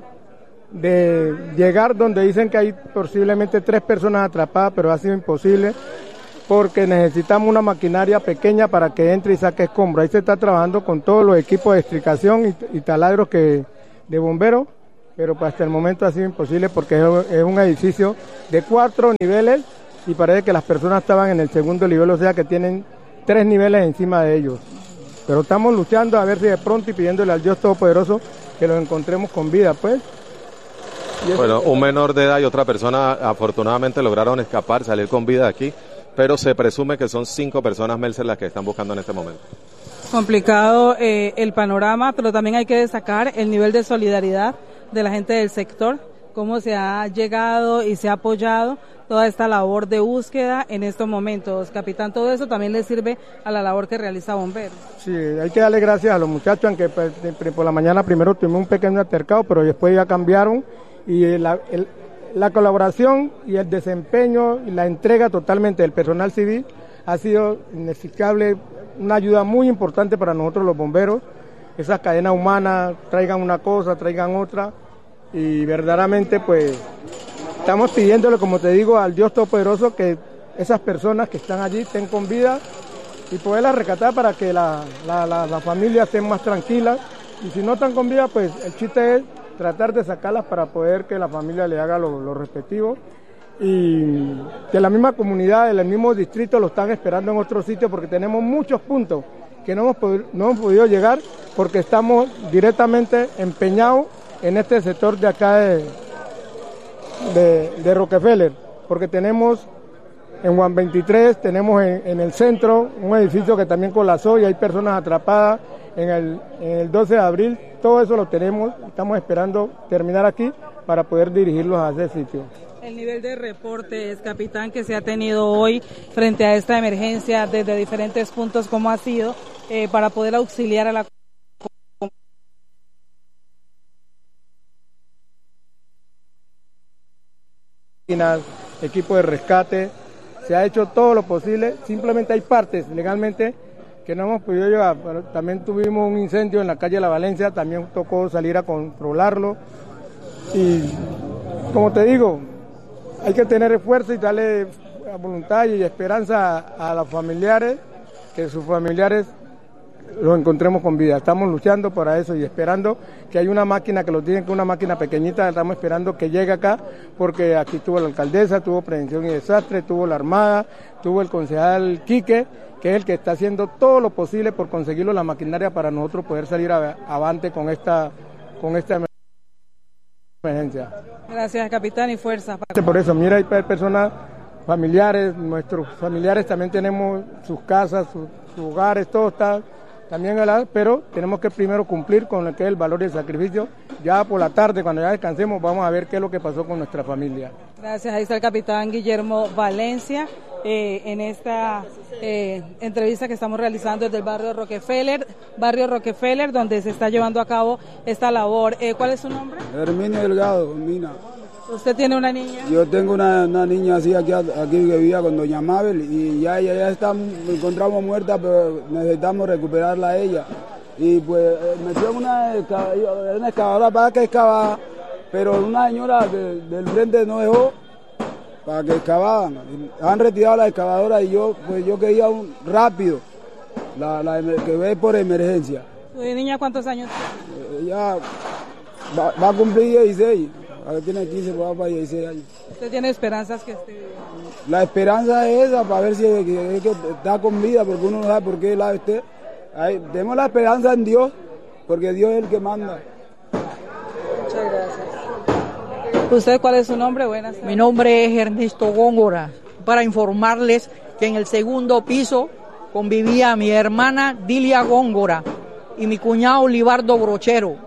de llegar donde dicen que hay posiblemente tres personas atrapadas, pero ha sido imposible porque necesitamos una maquinaria pequeña para que entre y saque escombros. Ahí se está trabajando con todos los equipos de extricación y, y taladros que, de bomberos, pero hasta el momento ha sido imposible porque es, es un edificio de cuatro niveles y parece que las personas estaban en el segundo nivel, o sea que tienen tres niveles encima de ellos. Pero estamos luchando a ver si de pronto y pidiéndole al Dios Todopoderoso que los encontremos con vida, pues. Bueno, un menor de edad y otra persona afortunadamente lograron escapar, salir con vida de aquí, pero se presume que son cinco personas, Melser, las que están buscando en este momento. Complicado eh, el panorama, pero también hay que destacar el nivel de solidaridad de la gente del sector, cómo se ha llegado y se ha apoyado toda esta labor de búsqueda en estos momentos. Capitán, todo eso también le sirve a la labor que realiza Bomberos. Sí, hay que darle gracias a los muchachos, aunque por la mañana primero tuvimos un pequeño altercado, pero después ya cambiaron y la, el, la colaboración y el desempeño y la entrega totalmente del personal civil ha sido inexplicable, una ayuda muy importante para nosotros los bomberos. Esas cadenas humanas, traigan una cosa, traigan otra, y verdaderamente pues estamos pidiéndole, como te digo, al Dios Todopoderoso que esas personas que están allí estén con vida y poderlas rescatar para que la, la, la, la familia estén más tranquilas, y si no están con vida, pues el chiste es tratar de sacarlas para poder que la familia le haga lo, lo respectivo, y que la misma comunidad, el mismo distrito lo están esperando en otros sitios porque tenemos muchos puntos que no hemos, podido, no hemos podido llegar porque estamos directamente empeñados en este sector de acá de, de, de Rockefeller, porque tenemos en Juan veintitrés, tenemos en, en el centro un edificio que también colapsó y hay personas atrapadas en el, en el doce de abril, todo eso lo tenemos, estamos esperando terminar aquí para poder dirigirlos a ese sitio. El nivel de reportes, capitán, que se ha tenido hoy frente a esta emergencia desde diferentes puntos, ¿cómo ha sido eh, para poder auxiliar a la equipo de rescate? Se ha hecho todo lo posible, simplemente hay partes legalmente que no hemos podido llevar, pero también tuvimos un incendio en la calle La Valencia, también tocó salir a controlarlo, y como te digo, hay que tener esfuerzo y darle voluntad y esperanza a, a los familiares, que sus familiares los encontremos con vida. Estamos luchando para eso y esperando que hay una máquina que lo tienen, que es una máquina pequeñita, estamos esperando que llegue acá, porque aquí tuvo la alcaldesa, tuvo Prevención y Desastre, tuvo la Armada, tuvo el concejal Quique, que es el que está haciendo todo lo posible por conseguirlo la maquinaria para nosotros poder salir a, avante con esta, con esta emergencia. Gracias, capitán, y fuerza. Por eso, mira, hay personas familiares, nuestros familiares también tenemos sus casas, sus, sus hogares, todo está también, pero tenemos que primero cumplir con lo que es el valor y el sacrificio. Ya por la tarde, cuando ya descansemos, vamos a ver qué es lo que pasó con nuestra familia. Gracias, ahí está el capitán Guillermo Valencia eh, en esta eh, entrevista que estamos realizando desde el barrio Rockefeller, barrio Rockefeller, donde se está llevando a cabo esta labor. Eh, ¿Cuál es su nombre? Herminio Delgado, Mina. ¿Usted tiene una niña? Yo tengo una, una niña así aquí, aquí que vivía con doña Mabel, y ya ella ya está, encontramos muerta, pero necesitamos recuperarla a ella. Y pues metió en una, una excavadora para que excavaba, pero una señora de, del frente no dejó para que excavaban. Han retirado la excavadora y yo pues yo quería un rápido, la, la, que ve por emergencia. ¿Su niña cuántos años tiene? Ella va, va a cumplir dieciséis. Ahora tiene quince, va para dieciséis años. ¿Usted tiene esperanzas que esté bien? La esperanza es esa, para ver si es que, es que está con vida, porque uno no sabe por qué lado esté. Ahí, tenemos la esperanza en Dios, porque Dios es el que manda. Muchas gracias. ¿Usted cuál es su nombre? Buenas tardes. Mi nombre es Ernesto Góngora, para informarles que en el segundo piso convivía mi hermana Dilia Góngora y mi cuñado Libardo Brochero.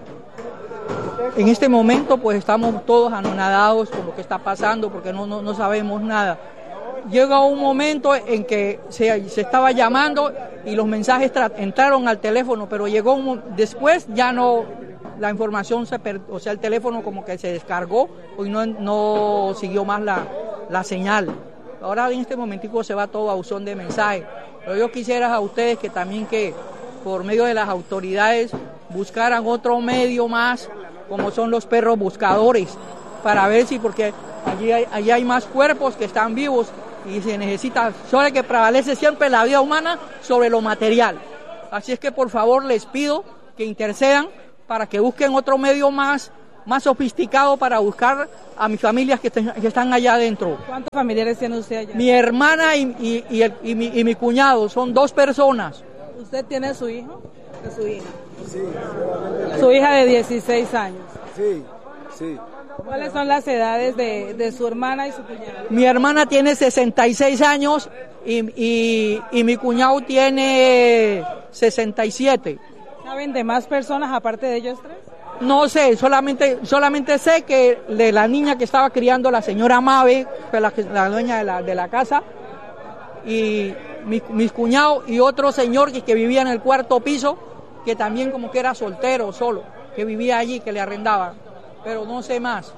En este momento pues estamos todos anonadados con lo que está pasando porque no, no, no sabemos nada. Llega un momento en que se, se estaba llamando y los mensajes entraron al teléfono, pero llegó un, después ya no, la información se per, o sea el teléfono como que se descargó y no, no siguió más la, la señal. Ahora en este momentico se va todo a buzón de mensaje. Pero yo quisiera a ustedes que también que por medio de las autoridades buscaran otro medio más, como son los perros buscadores, para ver si, porque allí hay, allí hay más cuerpos que están vivos y se necesita, solo que prevalece siempre la vida humana sobre lo material. Así es que por favor les pido que intercedan para que busquen otro medio más, más sofisticado para buscar a mis familias que, ten, que están allá adentro. ¿Cuántos familiares tiene usted allá? Mi hermana y, y, y, el, y, mi, y mi cuñado, son dos personas. ¿Usted tiene su hijo? ¿De su hija? Sí. Su hija de dieciséis años. Sí, sí. ¿Cuáles son las edades de, de su hermana y su cuñado? Mi hermana tiene sesenta y seis años y, y, y mi cuñado tiene sesenta y siete. ¿Saben de más personas aparte de ellos tres? No sé, solamente solamente sé que de la niña que estaba criando la señora Mabe, la, la dueña de la, de la casa, y mi, mis cuñados y otro señor que, que vivía en el cuarto piso, que también como que era soltero, solo, que vivía allí, que le arrendaba, pero no sé más.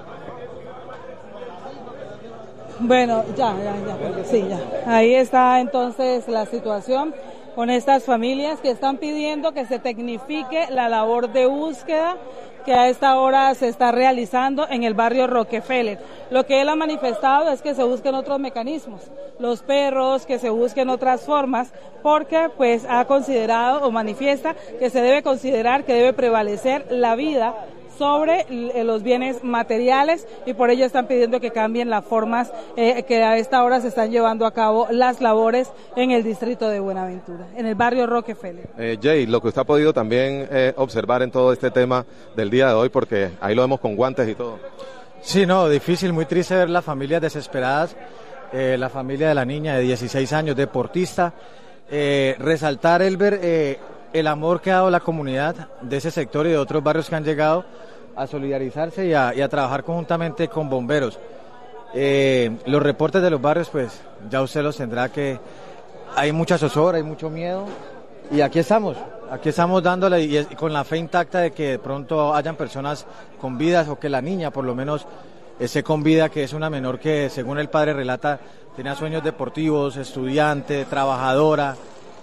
Bueno, ya, ya, ya, sí, ya. Ahí está entonces la situación con estas familias que están pidiendo que se tecnifique la labor de búsqueda que a esta hora se está realizando en el barrio Rockefeller. Lo que él ha manifestado es que se busquen otros mecanismos, los perros, que se busquen otras formas, porque pues ha considerado o manifiesta que se debe considerar que debe prevalecer la vida sobre los bienes materiales y por ello están pidiendo que cambien las formas eh, que a esta hora se están llevando a cabo las labores en el distrito de Buenaventura, en el barrio Rockefeller. Eh, Jay, lo que usted ha podido también eh, observar en todo este tema del día de hoy, porque ahí lo vemos con guantes y todo. Sí, no, difícil, muy triste ver las familias desesperadas, eh, la familia de la niña de dieciséis años, deportista, eh, resaltar, Elber, eh, el amor que ha dado la comunidad de ese sector y de otros barrios que han llegado a solidarizarse y a, y a trabajar conjuntamente con bomberos. Eh, los reportes de los barrios, pues ya usted los tendrá, que hay mucha zozobra, hay mucho miedo y aquí estamos, aquí estamos dándole y, y con la fe intacta de que de pronto hayan personas con vidas o que la niña por lo menos esté con vida, que es una menor que según el padre relata tenía sueños deportivos, estudiante, trabajadora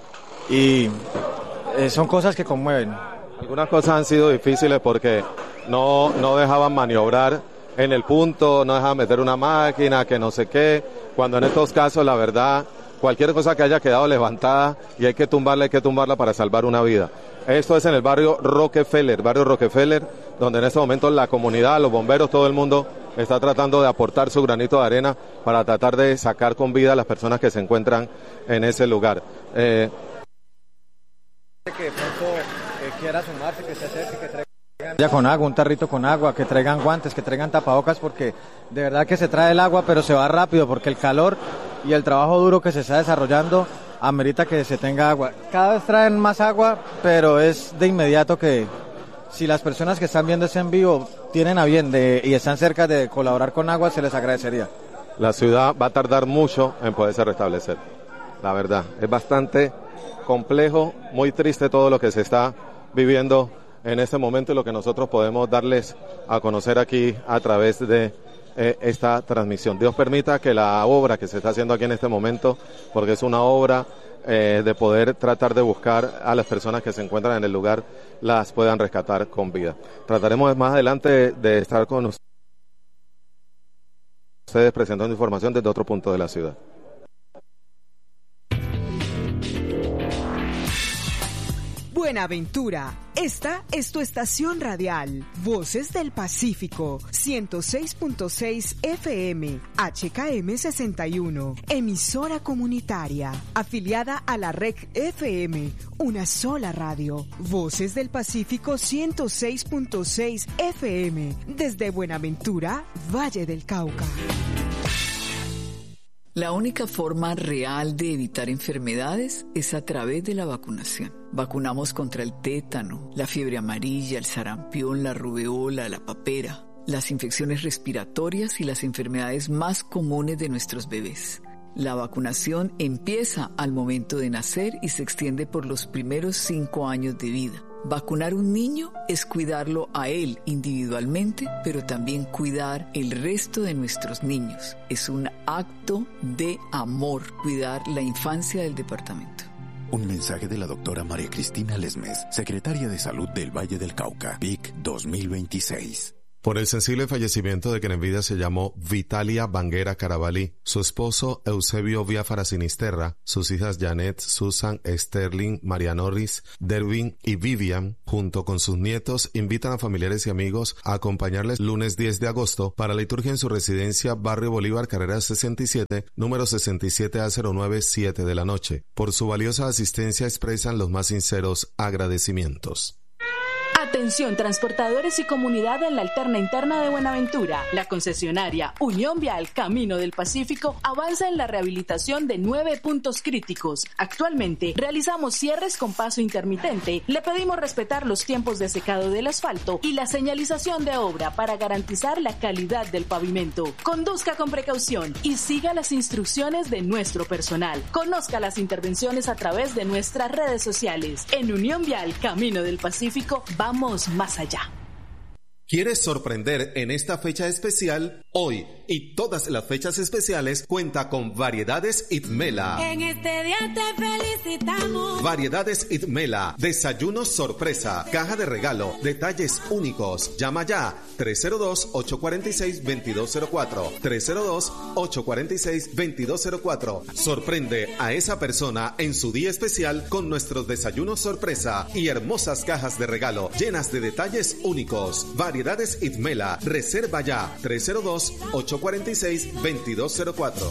y eh, son cosas que conmueven. Algunas cosas han sido difíciles porque no, no dejaban maniobrar en el punto, no dejaban meter una máquina, que no sé qué, cuando en estos casos la verdad, cualquier cosa que haya quedado levantada y hay que tumbarla, hay que tumbarla para salvar una vida. Esto es en el barrio Rockefeller, barrio Rockefeller, donde en este momento la comunidad, los bomberos, todo el mundo está tratando de aportar su granito de arena para tratar de sacar con vida a las personas que se encuentran en ese lugar. Eh, que de pronto eh, quiera sumarse, que se acerque, que traigan ya con agua, un tarrito con agua, que traigan guantes, que traigan tapabocas, porque de verdad que se trae el agua, pero se va rápido, porque el calor y el trabajo duro que se está desarrollando amerita que se tenga agua. Cada vez traen más agua, pero es de inmediato que si las personas que están viendo ese en vivo tienen a bien de, y están cerca de colaborar con agua, se les agradecería. La ciudad va a tardar mucho en poderse restablecer, la verdad, es bastante complejo, muy triste todo lo que se está viviendo en este momento y lo que nosotros podemos darles a conocer aquí a través de eh, esta transmisión. Dios permita que la obra que se está haciendo aquí en este momento, porque es una obra eh, de poder tratar de buscar a las personas que se encuentran en el lugar, las puedan rescatar con vida. Trataremos más adelante de, de estar con ustedes presentando información desde otro punto de la ciudad. Buenaventura, esta es tu estación radial, Voces del Pacífico, ciento seis punto seis F M, H K M sesenta y uno, emisora comunitaria, afiliada a la R E C F M, una sola radio, Voces del Pacífico ciento seis punto seis F M, desde Buenaventura, Valle del Cauca. La única forma real de evitar enfermedades es a través de la vacunación. Vacunamos contra el tétano, la fiebre amarilla, el sarampión, la rubeola, la papera, las infecciones respiratorias y las enfermedades más comunes de nuestros bebés. La vacunación empieza al momento de nacer y se extiende por los primeros cinco años de vida. Vacunar un niño es cuidarlo a él individualmente, pero también cuidar el resto de nuestros niños. Es un acto de amor, cuidar la infancia del departamento. Un mensaje de la doctora María Cristina Lesmes, secretaria de Salud del Valle del Cauca, V I C dos mil veintiséis. Por el sensible fallecimiento de quien en vida se llamó Vitalia Banguera Carabalí, su esposo Eusebio Biafara Sinisterra, sus hijas Janet, Susan, Sterling, María Norris, Derwin y Vivian, junto con sus nietos, invitan a familiares y amigos a acompañarles lunes diez de agosto para la liturgia en su residencia Barrio Bolívar, carrera sesenta y siete, número sesenta y siete A cero nueve siete de la noche. Por su valiosa asistencia expresan los más sinceros agradecimientos. Atención transportadores y comunidad en la alterna interna de Buenaventura. La concesionaria Unión Vial Camino del Pacífico avanza en la rehabilitación de nueve puntos críticos. Actualmente realizamos cierres con paso intermitente. Le pedimos respetar los tiempos de secado del asfalto y la señalización de obra para garantizar la calidad del pavimento. Conduzca con precaución y siga las instrucciones de nuestro personal. Conozca las intervenciones a través de nuestras redes sociales. En Unión Vial Camino del Pacífico vamos más allá. ¿Quieres sorprender en esta fecha especial? Hoy y todas las fechas especiales cuenta con Variedades Itmela. En este día te felicitamos. Variedades Itmela, desayunos sorpresa, caja de regalo, detalles únicos. Llama ya tres cero dos, ocho cuatro seis, dos dos cero cuatro, tres cero dos, ocho cuatro seis, dos dos cero cuatro. Sorprende a esa persona en su día especial con nuestros desayunos sorpresa y hermosas cajas de regalo llenas de detalles únicos. Variedades Itmela, reserva ya tres cero dos, ocho cuatro seis, dos dos cero cuatro.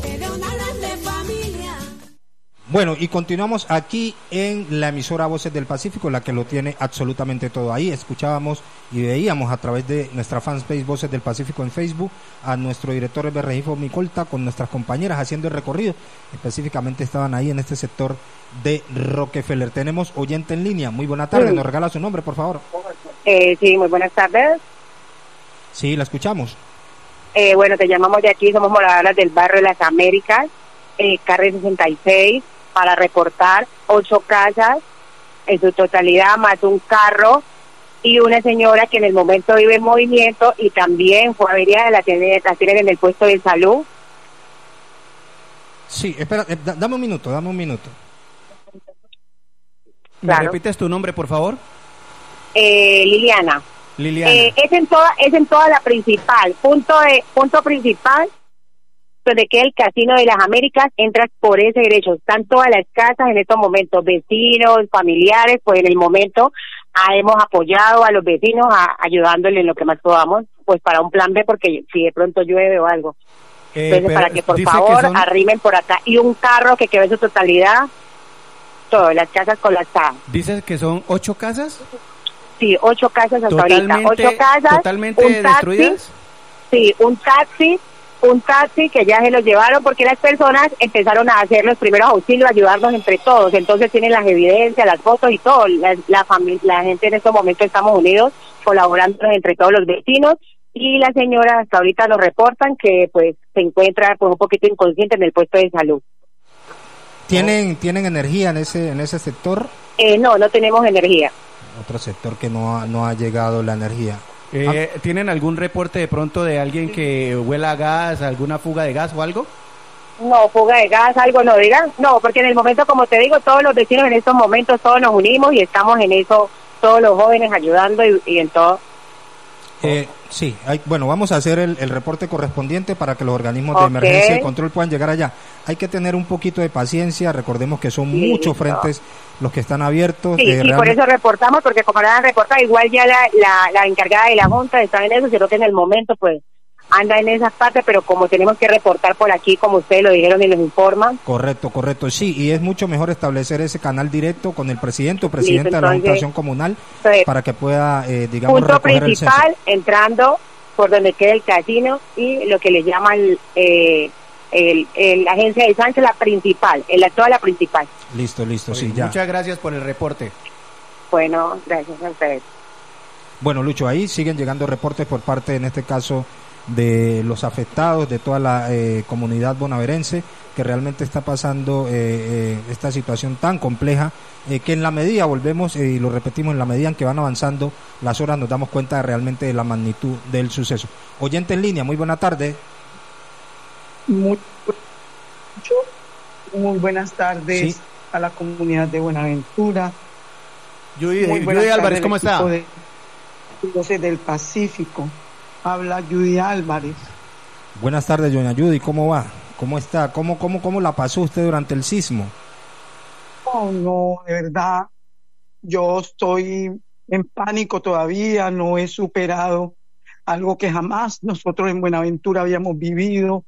Bueno, y continuamos aquí en la emisora Voces del Pacífico, la que lo tiene absolutamente todo. Ahí escuchábamos y veíamos a través de nuestra fanpage Voces del Pacífico en Facebook a nuestro director de Regifo Micolta con nuestras compañeras haciendo el recorrido. Específicamente estaban ahí en este sector de Rockefeller. Tenemos oyente en línea. Muy buena tarde. ¿Nos regala su nombre, por favor? Eh, sí, muy buenas tardes. Sí, la escuchamos. Eh, bueno, te llamamos de aquí, somos moradoras del barrio de las Américas, eh, carrera sesenta y seis, para reportar ocho casas en su totalidad, más un carro y una señora que en el momento vive en movimiento y también fue averiada, la tienen, la tienen en el puesto de salud. Sí, espera, eh, dame un minuto, dame un minuto. Claro. ¿Me repites tu nombre, por favor? Eh, Liliana. Liliana. Eh, es en toda, es en toda la principal, punto de, punto principal, donde queda el Casino de las Américas, entras por ese derecho, están todas las casas en estos momentos, vecinos, familiares, pues en el momento ah, hemos apoyado a los vecinos, a, ayudándoles en lo que más podamos, pues para un plan B, porque si de pronto llueve o algo. Eh, Entonces, para que por favor que son... arrimen por acá, y un carro que quedó en su totalidad, todas las casas colapsadas. ¿Dices que son ocho casas? Sí, ocho casas hasta totalmente, ahorita, ocho casas, totalmente un taxi, destruidas. Sí, un taxi, un taxi que ya se los llevaron porque las personas empezaron a hacer los primeros auxilios, ayudarnos entre todos, entonces tienen las evidencias, las fotos y todo, la, la familia, la gente en estos momentos estamos unidos, colaborando entre todos los vecinos, y la señora hasta ahorita nos reportan que pues se encuentra pues un poquito inconsciente en el puesto de salud. ¿Tienen, ¿tienen energía en ese, en ese sector? Eh, no, no tenemos energía. Otro sector que no ha, no ha llegado la energía. Eh, ¿Tienen algún reporte de pronto de alguien que huela a gas, alguna fuga de gas o algo? No, fuga de gas, algo no digan. No, porque en el momento, como te digo, todos los vecinos en estos momentos, todos nos unimos y estamos en eso, todos los jóvenes ayudando y, y en todo. Eh, sí, hay, bueno, vamos a hacer el, el reporte correspondiente para que los organismos okay. de emergencia y control puedan llegar allá. Hay que tener un poquito de paciencia, recordemos que son sí, muchos frentes no. los que están abiertos. Sí, eh, y realmente... por eso reportamos, porque como la han reportado, igual ya la, la, la encargada de la Junta está en eso, sino que en el momento pues anda en esas partes, pero como tenemos que reportar por aquí, como ustedes lo dijeron y nos informan. Correcto, correcto, sí, y es mucho mejor establecer ese canal directo con el presidente o presidenta Listo, entonces, de la Administración Comunal sí. para que pueda, eh, digamos, punto recoger principal, el entrando por donde queda el casino y lo que le llaman eh, el, el, la agencia de Sánchez, la principal, el, la, toda la principal. Listo, listo, Oye, sí, ya. Muchas gracias por el reporte. Bueno, gracias a ustedes. Bueno, Lucho, ahí siguen llegando reportes por parte, en este caso, de los afectados, de toda la eh, comunidad bonaerense, que realmente está pasando eh, eh, esta situación tan compleja, eh, que en la medida, volvemos eh, y lo repetimos, en la medida en que van avanzando las horas nos damos cuenta de realmente de la magnitud del suceso. Oyente en línea, muy buena tarde. Muy, muy buenas tardes. Sí. a la comunidad de Buenaventura. Judy, Judy Álvarez, ¿cómo está? De Voces del Pacífico. Habla Judy Álvarez. Buenas tardes, doña Judy, ¿cómo va? ¿Cómo está? ¿Cómo, cómo, cómo la pasó usted durante el sismo? Oh, no, de verdad, yo estoy en pánico todavía, no he superado algo que jamás nosotros en Buenaventura habíamos vivido.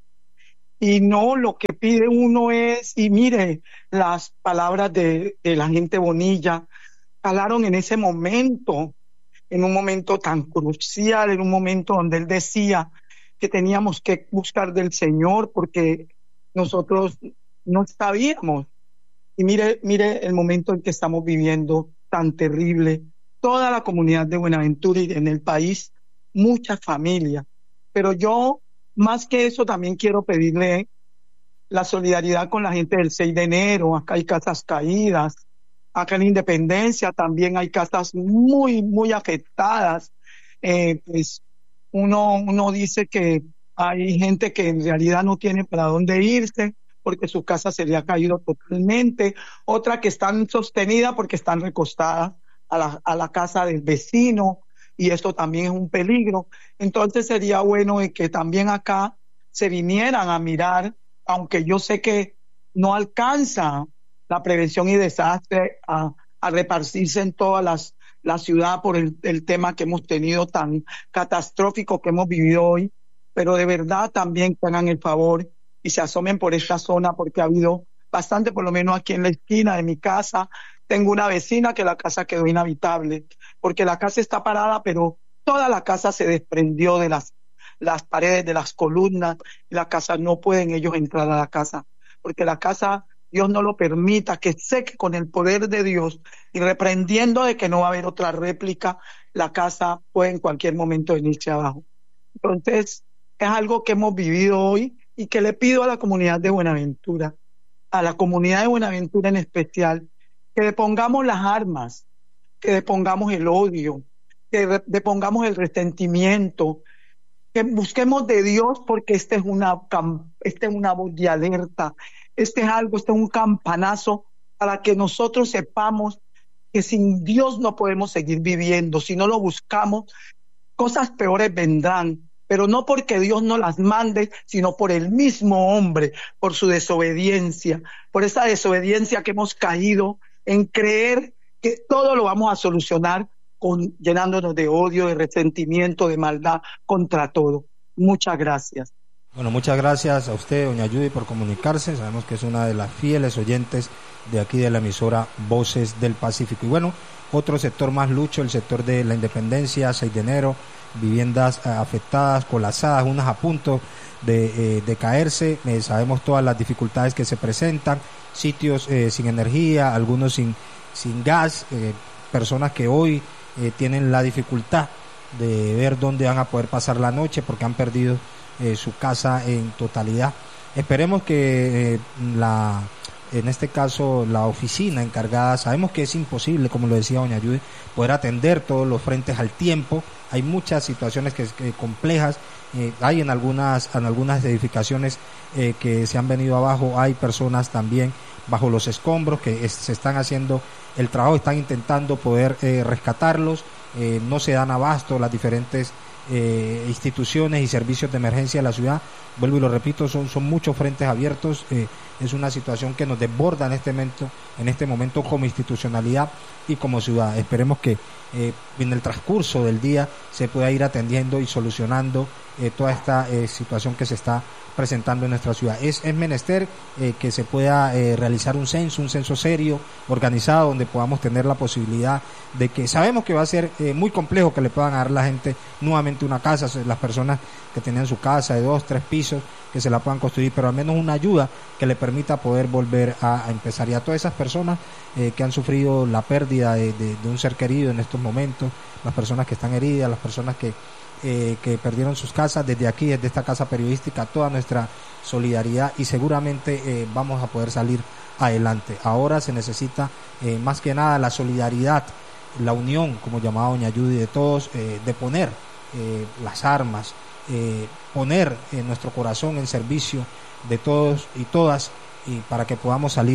Y no, lo que pide uno es, y mire, las palabras de, de la gente Bonilla calaron en ese momento, en un momento tan crucial, en un momento donde él decía que teníamos que buscar del Señor porque nosotros no sabíamos. Y mire, mire el momento en que estamos viviendo tan terrible. Toda la comunidad de Buenaventura y en el país, muchas familias. Pero yo, más que eso, también quiero pedirle la solidaridad con la gente del seis de enero. Acá hay casas caídas. Acá en Independencia también hay casas muy, muy afectadas. Eh, pues uno, uno dice que hay gente que en realidad no tiene para dónde irse porque su casa se le ha caído totalmente. Otra que están sostenidas porque están recostadas a la, a la casa del vecino. Y esto también es un peligro. Entonces sería bueno que también acá se vinieran a mirar, aunque yo sé que no alcanza la prevención y desastre a, a repartirse en todas las la ciudad por el, el tema que hemos tenido tan catastrófico que hemos vivido hoy, pero de verdad también que hagan el favor y se asomen por esta zona porque ha habido bastante, por lo menos aquí en la esquina de mi casa. Tengo una vecina que la casa quedó inhabitable, porque la casa está parada, pero toda la casa se desprendió de las, las paredes, de las columnas, y la casa no pueden ellos entrar a la casa, porque la casa, Dios no lo permita, que sé que con el poder de Dios, y reprendiendo de que no va a haber otra réplica, la casa puede en cualquier momento venirse abajo. Entonces, es algo que hemos vivido hoy, y que le pido a la comunidad de Buenaventura, a la comunidad de Buenaventura en especial, que depongamos las armas, que depongamos el odio, que depongamos el resentimiento, que busquemos de Dios porque esta es una, esta es una voz de alerta, este es algo, este es un campanazo para que nosotros sepamos que sin Dios no podemos seguir viviendo. Si no lo buscamos, cosas peores vendrán, pero no porque Dios no las mande, sino por el mismo hombre, por su desobediencia, por esa desobediencia que hemos caído en creer que todo lo vamos a solucionar con, llenándonos de odio, de resentimiento, de maldad contra todo. Muchas gracias. Bueno, muchas gracias a usted, doña Judy, por comunicarse. Sabemos que es una de las fieles oyentes de aquí de la emisora Voces del Pacífico. Y bueno, otro sector más lucho, el sector de la Independencia, seis de enero, viviendas eh, afectadas, colapsadas, unas a punto de, eh, de caerse. Eh, sabemos todas las dificultades que se presentan, sitios eh, sin energía, algunos sin, sin gas, eh, personas que hoy eh, tienen la dificultad de ver dónde van a poder pasar la noche porque han perdido eh, su casa en totalidad. Esperemos que eh, la en este caso la oficina encargada, sabemos que es imposible, como lo decía doña Judy, poder atender todos los frentes al tiempo. Hay muchas situaciones que, que complejas, eh, hay en algunas en algunas edificaciones eh, que se han venido abajo, hay personas también bajo los escombros que es, se están haciendo el trabajo, están intentando poder eh, rescatarlos, eh, no se dan abasto las diferentes eh, instituciones y servicios de emergencia de la ciudad. Vuelvo y lo repito, son, son muchos frentes abiertos, eh, es una situación que nos desborda en este momento, en este momento como institucionalidad y como ciudad. Esperemos que eh, en el transcurso del día se pueda ir atendiendo y solucionando eh, toda esta eh, situación que se está presentando en nuestra ciudad. Es, es menester eh, que se pueda eh, realizar un censo, un censo serio, organizado, donde podamos tener la posibilidad de que, sabemos que va a ser eh, muy complejo que le puedan dar a la gente nuevamente una casa, las personas que tenían su casa de dos, tres pisos, que se la puedan construir, pero al menos una ayuda que le permita poder volver a, a empezar. Y a todas esas personas eh, que han sufrido la pérdida de, de, de un ser querido en estos momentos, las personas que están heridas, las personas que Eh, que perdieron sus casas, desde aquí, desde esta casa periodística, toda nuestra solidaridad y seguramente eh, vamos a poder salir adelante. Ahora se necesita eh, más que nada la solidaridad, la unión, como llamaba doña Judy, de todos, eh, de poner eh, las armas, eh, poner eh, nuestro corazón en servicio de todos y todas, y para que podamos salir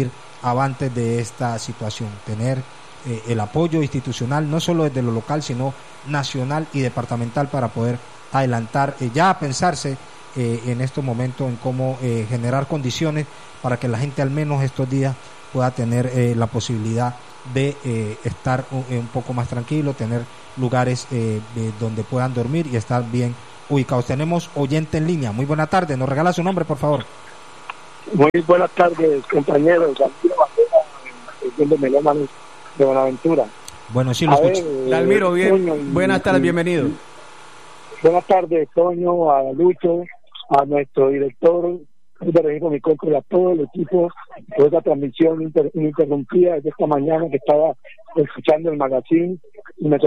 avantes de esta situación, tener eh, el apoyo institucional, no solo desde lo local, sino nacional y departamental, para poder adelantar, eh, ya a pensarse eh, en estos momentos en cómo eh, generar condiciones para que la gente al menos estos días pueda tener eh, la posibilidad de eh, estar un, un poco más tranquilo, tener lugares eh, eh, donde puedan dormir y estar bien ubicados. Tenemos oyente en línea. Muy buena tarde. ¿Nos regala su nombre, por favor? Muy buenas tardes, compañeros. De Melómanos de Buenaventura. Bueno, sí, lo escucho. Eh, Dalmiro, bien. Toño, Buenas tardes, y, bienvenido. Y, buenas tardes, Toño, a Lucho, a nuestro director de Registro Micócolo, y a todo el equipo por esta transmisión inter, ininterrumpida desde esta mañana que estaba escuchando el magazine y me